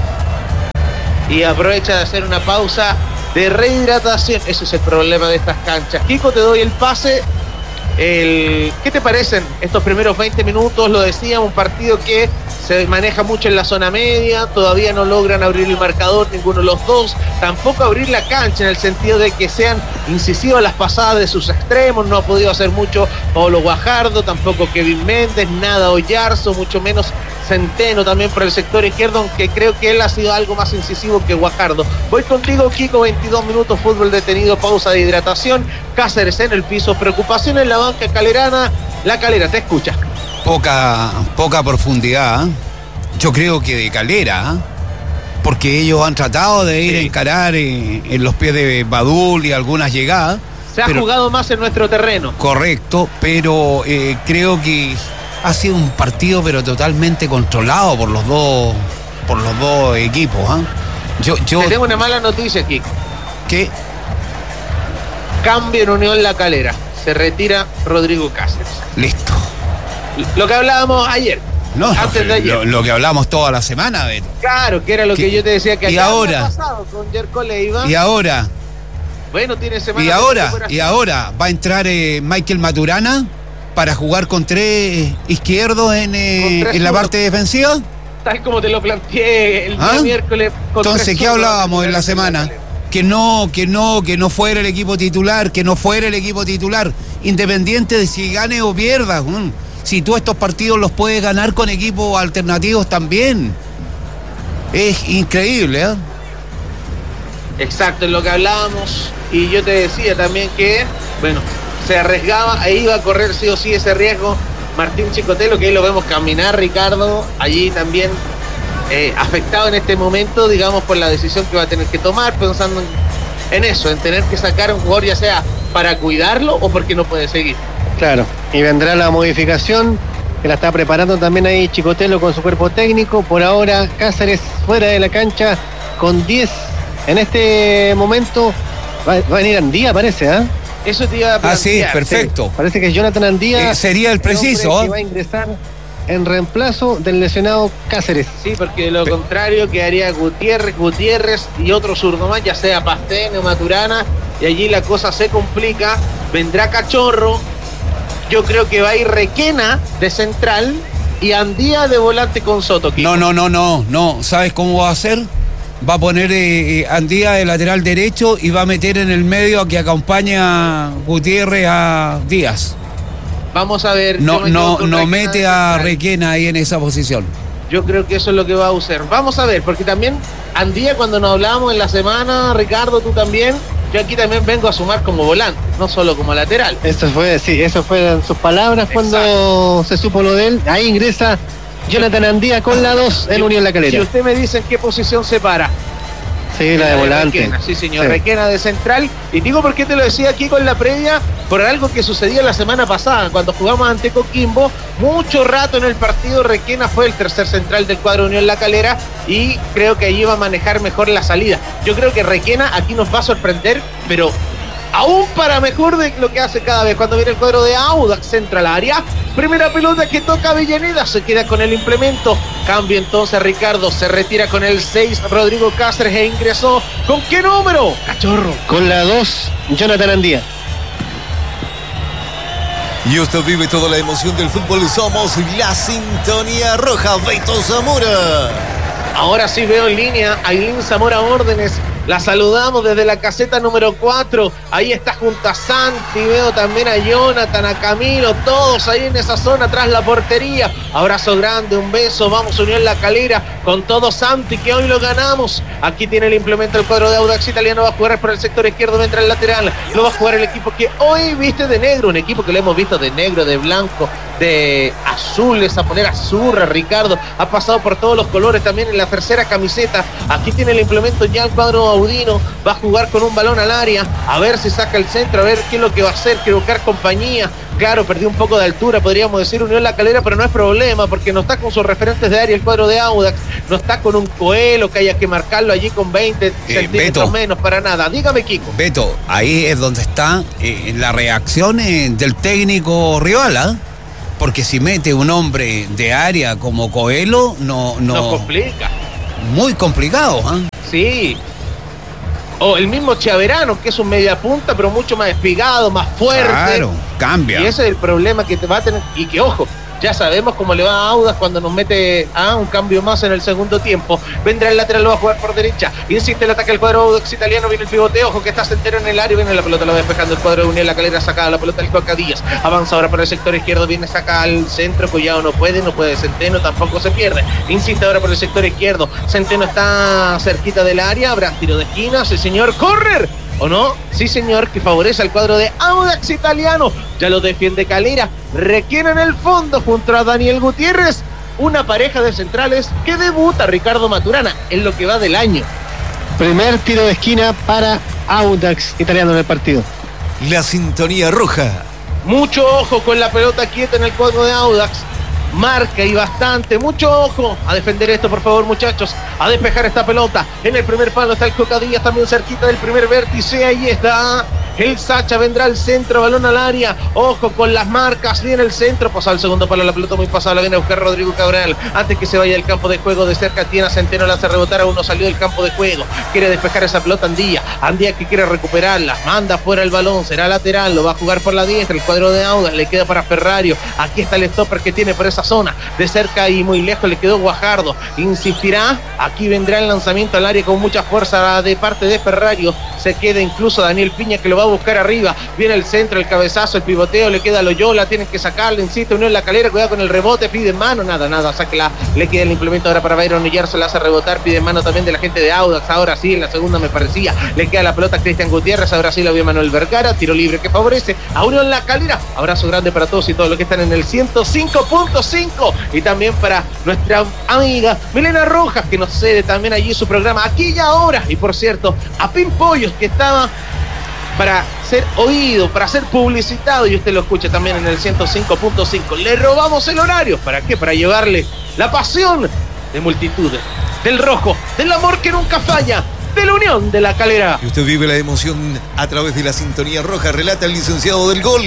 C: Y aprovecha de hacer una pausa de rehidratación. Ese es el problema de estas canchas. Kiko, te doy el pase. El... ¿Qué te parecen estos primeros veinte minutos? Lo decíamos, un partido que se maneja mucho en la zona media, todavía no logran abrir el marcador ninguno de los dos, tampoco abrir la cancha en el sentido de que sean incisivas las pasadas de sus extremos. No ha podido hacer mucho Pablo Guajardo, tampoco Kevin Méndez, nada Oyarzo, mucho menos Centeno también por el sector izquierdo, aunque creo que él ha sido algo más incisivo que Guajardo. Voy contigo, Kiko, veintidós minutos, fútbol detenido, pausa de hidratación, Cáceres en el piso, preocupación en la banca calerana. La Calera, te escucha.
B: Poca, poca profundidad, ¿eh? Yo creo que de Calera, ¿eh? Porque ellos han tratado de ir
C: Sí.
B: a encarar en, en los pies de Badul y algunas llegadas.
C: Se ha
B: pero,
C: jugado más en nuestro terreno.
B: correcto, pero eh, creo que ha sido un partido pero totalmente controlado por los dos, por los dos equipos, ¿eh? Yo, yo,
C: Te tengo una mala noticia, Kiko.
B: ¿qué?
C: Cambio en Unión La Calera. Se retira Rodrigo Cáceres.
B: Listo.
C: Lo que hablábamos ayer.
B: No,
C: antes de ayer.
B: lo, lo que hablamos toda la semana, Beto.
C: Claro, que era lo que
B: ¿Qué?
C: yo te decía que
B: ¿Y
C: acá
B: ahora?
C: había pasado con Jerko Leiva.
B: Y ahora,
C: Bueno, tiene semana
B: y
C: de
B: ahora,
C: recuperación.
B: y ahora va a entrar eh, Michael Maturana para jugar con tres izquierdos en, eh,
C: Con tres
B: en la
C: zurdos.
B: parte defensiva.
C: Tal como te lo planteé el
B: ¿Ah?
C: día miércoles. con
B: Entonces,
C: tres
B: ¿qué
C: zurdos
B: hablábamos en la semana? Que no, que no, que no fuera el equipo titular, que no fuera el equipo titular, independiente de si gane o pierda. mm. Si tú estos partidos los puedes ganar con equipos alternativos también. Es increíble, ¿eh?
C: Exacto, en lo que hablábamos. Y yo te decía también que, bueno, se arriesgaba e iba a correr sí o sí ese riesgo Martín Chicotelo, que ahí lo vemos caminar, Ricardo, allí también eh, afectado en este momento, digamos, por la decisión que va a tener que tomar, pensando en, en eso, en tener que sacar a un jugador, ya sea para cuidarlo o porque no puede seguir.
A: Claro, y vendrá la modificación que la está preparando también ahí Chicotelo con su cuerpo técnico. Por ahora Cáceres fuera de la cancha con diez. En este momento va, va a venir Andía, parece, ¿ah?
C: Eso te iba a
B: Ah, sí,
C: plantear.
B: perfecto.
A: Sí, parece que es Jonathan Andía.
B: Eh, sería el preciso,
A: hombre
B: ¿eh?
A: que va a ingresar en reemplazo del lesionado Cáceres.
C: Sí, porque de lo contrario quedaría Gutiérrez, Gutiérrez y otro zurdo más, ya sea Pastene o Maturana, y allí la cosa se complica. Vendrá Cachorro, yo creo que va a ir Requena de central y Andía de volante con Soto. Kiko.
B: No, no, no, no, no. ¿Sabes cómo va a hacer? Va a poner eh, eh, Andía de lateral derecho y va a meter en el medio a que acompaña Gutiérrez a Díaz.
C: Vamos a ver.
B: No,
C: yo me
B: no,
C: quedo con
B: no
C: Requena
B: mete
C: de
B: a
C: central.
B: Requena ahí en esa posición.
C: Yo creo que eso es lo que va a usar. Vamos a ver, porque también Andía, cuando nos hablábamos en la semana, Ricardo, tú también, yo aquí también vengo a sumar como volante, no solo como lateral.
A: Eso fue, sí, eso fueron sus palabras cuando se supo lo de él. Ahí ingresa Jonathan Andía con la dos en Unión La
C: Si
A: Calera.
C: usted me dice en qué posición se para.
A: Sí, la de volante.
C: Requena, sí, señor.
A: Sí.
C: Requena de central. Y digo por qué te lo decía aquí con la previa, por algo que sucedía la semana pasada, cuando jugamos ante Coquimbo. Mucho rato en el partido, Requena fue el tercer central del cuadro Unión La Calera y creo que allí va a manejar mejor la salida. Yo creo que Requena aquí nos va a sorprender, pero aún para mejor de lo que hace cada vez cuando viene el cuadro de Audax, centra al área. Primera pelota que toca Avellaneda, se queda con el implemento. Cambio entonces Ricardo, se retira con el seis Rodrigo Cáceres e ingresó. ¿Con qué número? Cachorro.
A: Con la dos Jonathan Andía.
E: Y usted vive toda la emoción del fútbol. Somos la Sintonía Roja. Beto Zamora.
C: Ahora sí veo en línea a Ailín Zamora Órdenes. La saludamos desde la caseta número cuatro. Ahí está junto a Santi. Veo también a Jonathan, a Camilo. Todos ahí en esa zona tras la portería. Abrazo grande, un beso. Vamos a Unión La Calera con todo Santi, que hoy lo ganamos. Aquí tiene el implemento el cuadro de Audax Italiano. Va a jugar por el sector izquierdo mientras el lateral lo va a jugar el equipo que hoy viste de negro. Un equipo que lo hemos visto de negro, de blanco, de azul. Esa polera azurra, Ricardo. Ha pasado por todos los colores también en la tercera camiseta. Aquí tiene el implemento ya el cuadro Audino. Va a jugar con un balón al área. A ver si saca el centro. A ver qué es lo que va a hacer. Quiere buscar compañía. Claro, perdió un poco de altura, podríamos decir Unión La Calera, pero no es problema porque no está con sus referentes de área el cuadro de Audax, no está con un Coelho que haya que marcarlo allí con veinte eh, centímetros Beto, menos para nada. Dígame, Kiko.
B: Beto, ahí es donde está eh, la reacción eh, del técnico rival, ¿eh? Porque si mete un hombre de área como Coelho, no... no
C: Nos complica.
B: Muy complicado, ¿eh?
C: Sí. O el mismo Chaverano, que es un media punta, pero mucho más espigado, más fuerte.
B: Claro, cambia.
C: Y ese es el problema que te va a tener. Y que, ojo, ya sabemos cómo le va a Audax cuando nos mete a un cambio más en el segundo tiempo. Vendrá el lateral, lo va a jugar por derecha. Insiste el ataque del cuadro Audax Italiano. Viene el pivote, ojo, que está Centeno en el área. Viene la pelota, la va despejando el cuadro de Unión La Calera. Sacada la pelota el Coca Díaz. Avanza ahora por el sector izquierdo. Viene, saca al centro. Collado no puede, no puede Centeno. Tampoco se pierde. Insiste ahora por el sector izquierdo. Centeno está cerquita del área. Habrá tiro de esquina. Sí, señor. ¡Correr! ¿O no? Sí, señor, que favorece al cuadro de Audax Italiano. Ya lo defiende Calera. Requiere en el fondo junto a Daniel Gutiérrez. Una pareja de centrales que debuta Ricardo Maturana en lo que va del año.
A: Primer tiro de esquina para Audax Italiano en el partido.
E: La Sintonía Roja.
C: Mucho ojo con la pelota quieta en el cuadro de Audax. Marca y bastante, mucho ojo a defender esto, por favor, muchachos, a despejar esta pelota. En el primer palo está el Coca Díaz, también cerquita del primer vértice. Ahí está el Sacha, vendrá al centro, balón al área. Ojo con las marcas, viene el centro, pasa al segundo palo, la pelota muy pasada, la viene a buscar Rodrigo Cabral. Antes que se vaya del campo de juego, de cerca tiene a Centeno, la hace rebotar, a uno salió del campo de juego. Quiere despejar esa pelota Andía, Andía que quiere recuperarla, manda fuera el balón, será lateral, lo va a jugar por la diestra, el cuadro de Audax, le queda para Ferrario. Aquí está el stopper que tiene por esa zona, de cerca y muy lejos le quedó Guajardo. Insistirá, aquí vendrá el lanzamiento al área con mucha fuerza de parte de Ferrario. Se queda incluso Daniel Piña, que lo va a buscar arriba. Viene el centro, el cabezazo, el pivoteo, le queda a Loyola, tienen que sacarle, insiste, Unión La Calera, cuidado con el rebote, pide mano, nada, nada, sáquela, le queda el implemento ahora para Byron Millar, se la hace rebotar, pide mano también de la gente de Audax. Ahora sí, en la segunda me parecía, le queda la pelota a Cristian Gutiérrez, ahora sí la vio Manuel Vergara, tiro libre que favorece a Unión La Calera. Abrazo grande para todos y todos los que están en el ciento cinco punto cinco, y también para nuestra amiga Milena Rojas, que nos cede también allí su programa Aquí y Ahora. Y por cierto, a Pin Pollos, que estaba para ser oído, para ser publicitado, y usted lo escucha también en el ciento cinco punto cinco. Le robamos el horario, ¿para qué? Para llevarle la pasión de multitudes, del rojo, del amor que nunca falla, de la Unión de La Calera.
E: Y usted vive la emoción a través de la Sintonía Roja. Relata el licenciado del gol.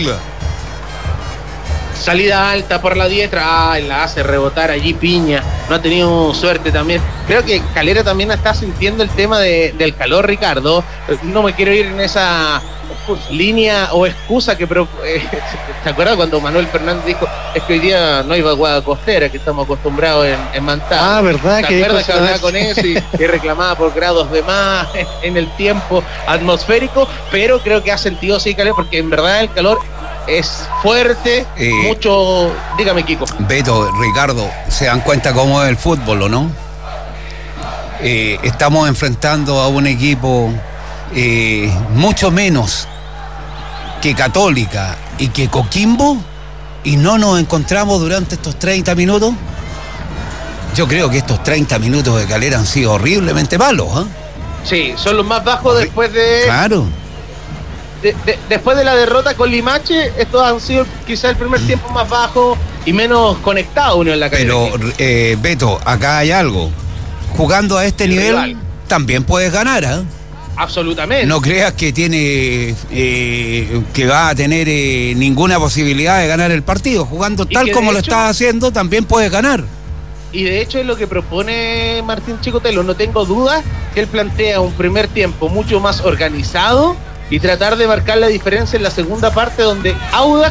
C: Salida alta por la diestra, ah, la hace rebotar allí Piña, no ha tenido suerte también. Creo que Calera también está sintiendo el tema de, del calor, Ricardo. No me quiero ir en esa línea o excusa que... Pero, eh, ¿te acuerdas cuando Manuel Fernández dijo es que hoy día no hay vaguada costera, que estamos acostumbrados en, en Mantá?
A: Ah, ¿verdad?
C: ¿Te acuerdas que hablaba con eso y, y reclamaba por grados de más en el tiempo atmosférico? Pero creo que ha sentido sí, Calera, porque en verdad el calor es fuerte, eh, mucho... Dígame, Kiko.
B: Beto, Ricardo, ¿se dan cuenta cómo es el fútbol, o no? Eh, estamos enfrentando a un equipo eh, mucho menos que Católica y que Coquimbo, y no nos encontramos durante estos treinta minutos. Yo creo que estos treinta minutos de Calera han sido horriblemente malos, ¿eh?
C: Sí, son los más bajos después de...
B: Claro.
C: De, de, después de la derrota con Limache, estos han sido quizás el primer tiempo más bajo y menos conectado Unión La Calera.
B: Pero, eh, Beto, acá hay algo. Jugando a este el nivel, rival, también puedes ganar, ¿eh?
C: Absolutamente.
B: No creas que tiene eh, que va a tener eh, ninguna posibilidad de ganar el partido. Jugando tal como lo estás haciendo, también puedes ganar.
C: Y de hecho es lo que propone Martín Chicotelo. No tengo duda que él plantea un primer tiempo mucho más organizado y tratar de marcar la diferencia en la segunda parte, donde Audax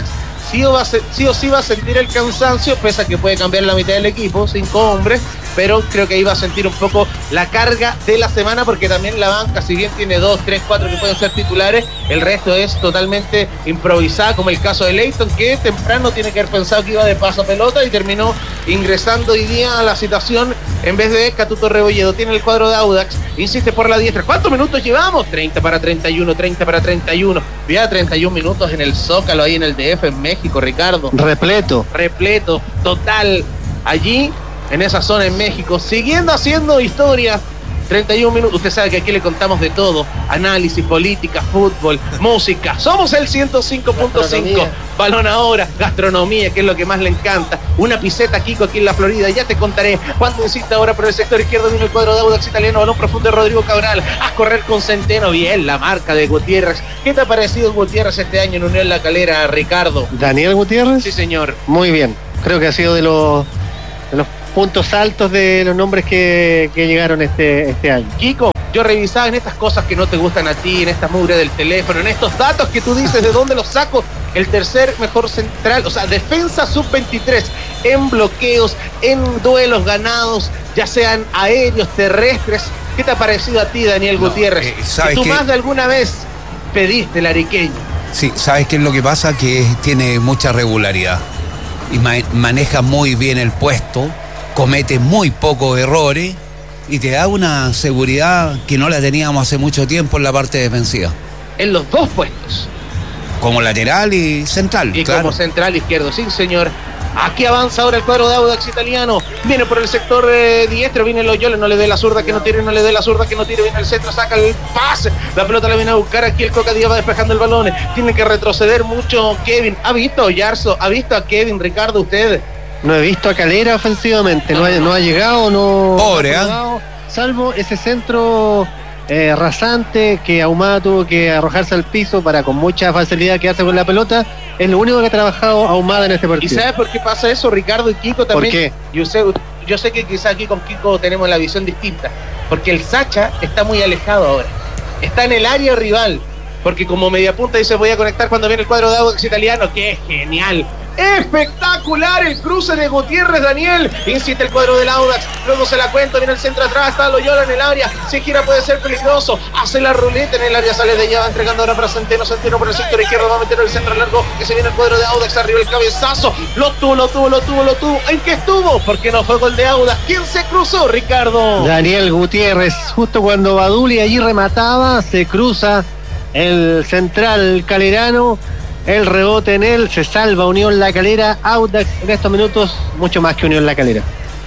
C: sí o, va a ser, sí o sí va a sentir el cansancio, pese a que puede cambiar la mitad del equipo, cinco hombres, pero creo que ahí va a sentir un poco la carga de la semana, porque también la banca, si bien tiene dos, tres, cuatro que pueden ser titulares, el resto es totalmente improvisada, como el caso de Leighton, que temprano tiene que haber pensado que iba de paso a pelota y terminó ingresando hoy día a la situación en vez de Catuto Rebolledo. Tiene el cuadro de Audax, insiste por la diestra. ¿Cuántos minutos llevamos? treinta para treinta y uno, treinta para treinta y uno. Vía treinta y uno minutos en el Zócalo, ahí en el D F, en México, Ricardo.
A: Repleto.
C: Repleto, total. Allí, en esa zona en México, siguiendo haciendo historia. treinta y uno minutos, usted sabe que aquí le contamos de todo, análisis, política, fútbol, música, somos el ciento cinco punto cinco, balón ahora, gastronomía, que es lo que más le encanta, una piseta Kiko aquí en la Florida, ya te contaré, cuando insiste ahora por el sector izquierdo, viene el cuadro de Audax italiano, balón profundo de Rodrigo Cabral, a correr con Centeno, bien, la marca de Gutiérrez. ¿Qué te ha parecido Gutiérrez este año en Unión La Calera, Ricardo?
A: ¿Daniel Gutiérrez?
C: Sí, señor.
A: Muy bien, creo que ha sido de los, de los puntos altos de los nombres que, que llegaron este, este año.
C: Kiko, yo revisaba en estas cosas que no te gustan a ti, en esta mugre del teléfono, en estos datos que tú dices de dónde los saco, el tercer mejor central, o sea, defensa sub veintitrés, en bloqueos, en duelos ganados, ya sean aéreos, terrestres. ¿Qué te ha parecido a ti, Daniel
B: No,
C: Gutiérrez?
B: eh, ¿sabes
C: que tú
B: qué?
C: más de alguna vez pediste el ariqueño.
B: Sí, ¿sabes qué es lo que pasa? Que tiene mucha regularidad y ma- maneja muy bien el puesto, comete muy pocos errores y te da una seguridad que no la teníamos hace mucho tiempo en la parte defensiva.
C: En los dos puestos.
B: Como lateral y central,
C: Y
B: claro.
C: como central izquierdo, sí, señor. Aquí avanza ahora el cuadro de Audax italiano. Viene por el sector eh, diestro, viene Loyola, no le dé la zurda que no tire, no le dé la zurda que no tire, viene el centro, saca el pase. La pelota la viene a buscar aquí el Coca Díaz, va despejando el balón. Tiene que retroceder mucho Kevin. ¿Ha visto Yarzo? ¿Ha visto a Kevin, Ricardo, usted?
A: No he visto a Calera ofensivamente, no ha, no ha llegado, no,
B: Pobre,
A: no ha
B: ¿eh?
A: jugado, salvo ese centro eh, rasante que Ahumada tuvo que arrojarse al piso para con mucha facilidad quedarse con la pelota. Es lo único que ha trabajado Ahumada en este
C: ¿Y
A: partido.
C: sabes por qué pasa eso, Ricardo y Kiko también?
A: ¿Por qué?
C: Yo sé, yo sé que quizá aquí con Kiko tenemos la visión distinta, porque el Sacha está muy alejado ahora. Está en el área rival, porque como mediapunta dice voy a conectar cuando viene el cuadro de Audax italiano. ¡Qué genial! Espectacular el cruce de Gutiérrez, Daniel. Insiste el cuadro del Audax. Luego se la cuenta, viene el centro atrás. Está Loyola en el área. Si gira puede ser peligroso. Hace la ruleta en el área, sale de allá. Va entregando ahora para Centeno. Centeno por el sector izquierdo. Va a meter el centro largo. Que se viene el cuadro de Audax. Arriba el cabezazo. Lo tuvo, lo tuvo, lo tuvo, lo tuvo. ¿En qué estuvo? Porque no fue gol de Audax. ¿Quién se cruzó, Ricardo?
A: Daniel Gutiérrez, justo cuando Baduli allí remataba, se cruza el central calerano. El rebote en él, se salva Unión La Calera. Audax en estos minutos, mucho más que Unión La Calera.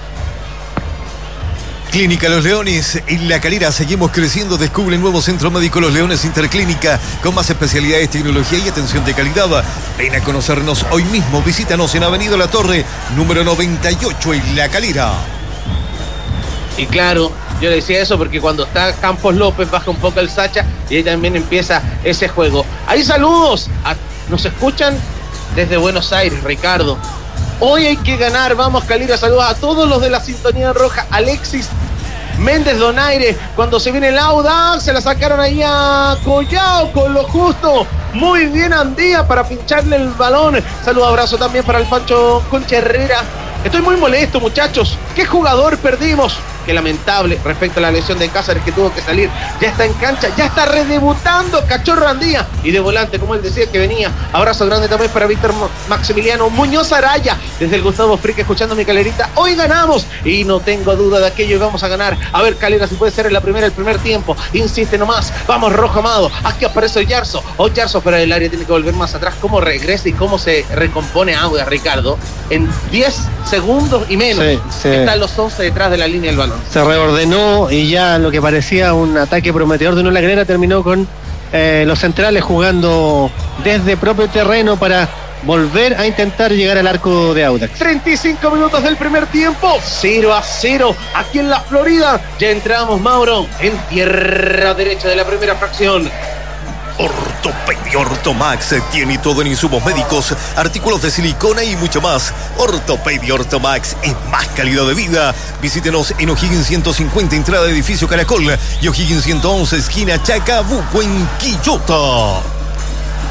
E: Clínica Los Leones, en La Calera seguimos creciendo. Descubre el nuevo Centro Médico Los Leones Interclínica, con más especialidades, tecnología y atención de calidad. Ven a conocernos hoy mismo. Visítanos en Avenida La Torre, número noventa y ocho, en La Calera.
C: Y claro, yo le decía eso porque cuando está Campos López baja un poco el Sacha y ahí también empieza ese juego. Hay saludos, a, nos escuchan desde Buenos Aires, Ricardo. Hoy hay que ganar, vamos Calera, saludos a todos los de la Sintonía Roja. Alexis Méndez Donaire, cuando se viene el Audax, se la sacaron ahí a Collao con lo justo. Muy bien Andía para pincharle el balón. Saludo, abrazo también para el Pancho Concha Herrera. Estoy muy molesto, muchachos. ¿Qué jugador perdimos? Qué lamentable respecto a la lesión de Cáceres, que tuvo que salir. Ya está en cancha, ya está redebutando Cachorro Andía. Y de volante, como él decía que venía. Abrazo grande también para Víctor Maximiliano Muñoz Araya. Desde el Gustavo Frique, escuchando mi Calerita. Hoy ganamos y no tengo duda de aquello y vamos a ganar. A ver, Calera, si puede ser en la primera, el primer tiempo. Insiste nomás. Vamos, Rojo Amado. Aquí aparece Oyarzo. Oyarzo fuera del área, tiene que volver más atrás. ¿Cómo regresa y cómo se recompone Audax, Ricardo? En diez segundos y menos.
A: Sí, sí.
C: Están los once detrás de la línea del balón.
A: Se reordenó y ya lo que parecía un ataque prometedor de Unión La Calera terminó con eh, los centrales jugando desde propio terreno para volver a intentar llegar al arco de Audax.
C: treinta y cinco minutos del primer tiempo, cero a cero aquí en la Florida. Ya entramos, Mauro, en tierra derecha de la primera fracción.
E: Ortopedia Ortomax tiene todo en insumos médicos, artículos de silicona y mucho más. Ortopedia Ortomax es más calidad de vida. Visítenos en O'Higgins ciento cincuenta, entrada de edificio Caracol, y O'Higgins ciento once, esquina Chacabuco, en Quillota.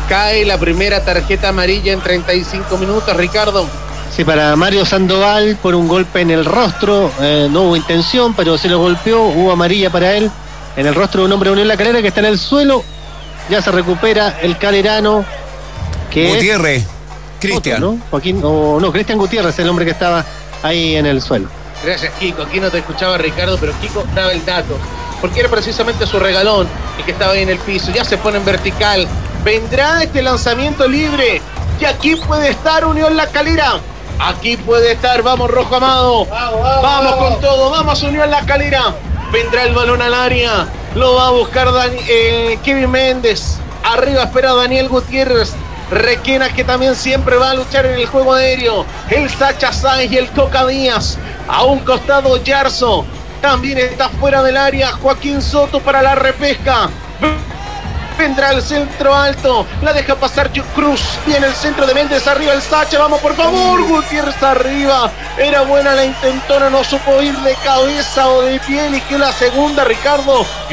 C: Cae la primera tarjeta amarilla en treinta y cinco minutos, Ricardo.
A: Sí, para Mario Sandoval por un golpe en el rostro, eh, no hubo intención, pero se lo golpeó, hubo amarilla para él en el rostro de un hombre de Unión La Calera que está en el suelo. Ya se recupera el calerano, que
B: Gutiérrez,
A: es
B: Cristian.
A: otro, ¿no? Joaquín, o no, Cristian Gutiérrez, el hombre que estaba ahí en el suelo.
C: Gracias, Kiko. Aquí no te escuchaba, Ricardo, pero Kiko daba el dato. Porque era precisamente su regalón el que estaba ahí en el piso. Ya se pone en vertical. Vendrá este lanzamiento libre. Y aquí puede estar Unión La Calera. Aquí puede estar. Vamos, Rojo Amado. Vamos, vamos, vamos con todo. Vamos, Unión La Calera. Vendrá el balón al área. Lo va a buscar Dani, eh, Kevin Méndez. Arriba espera Daniel Gutiérrez. Requena, que también siempre va a luchar en el juego aéreo. El Sacha Sáenz y el Coca Díaz. A un costado Yarzo. También está fuera del área Joaquín Soto para la repesca. Vendrá el centro alto. La deja pasar Cruz. Viene el centro de Méndez. Arriba el Sacha. Vamos, por favor. Gutiérrez arriba. Era buena la intentona. No supo ir de cabeza o de pie. Eligió la segunda, Ricardo.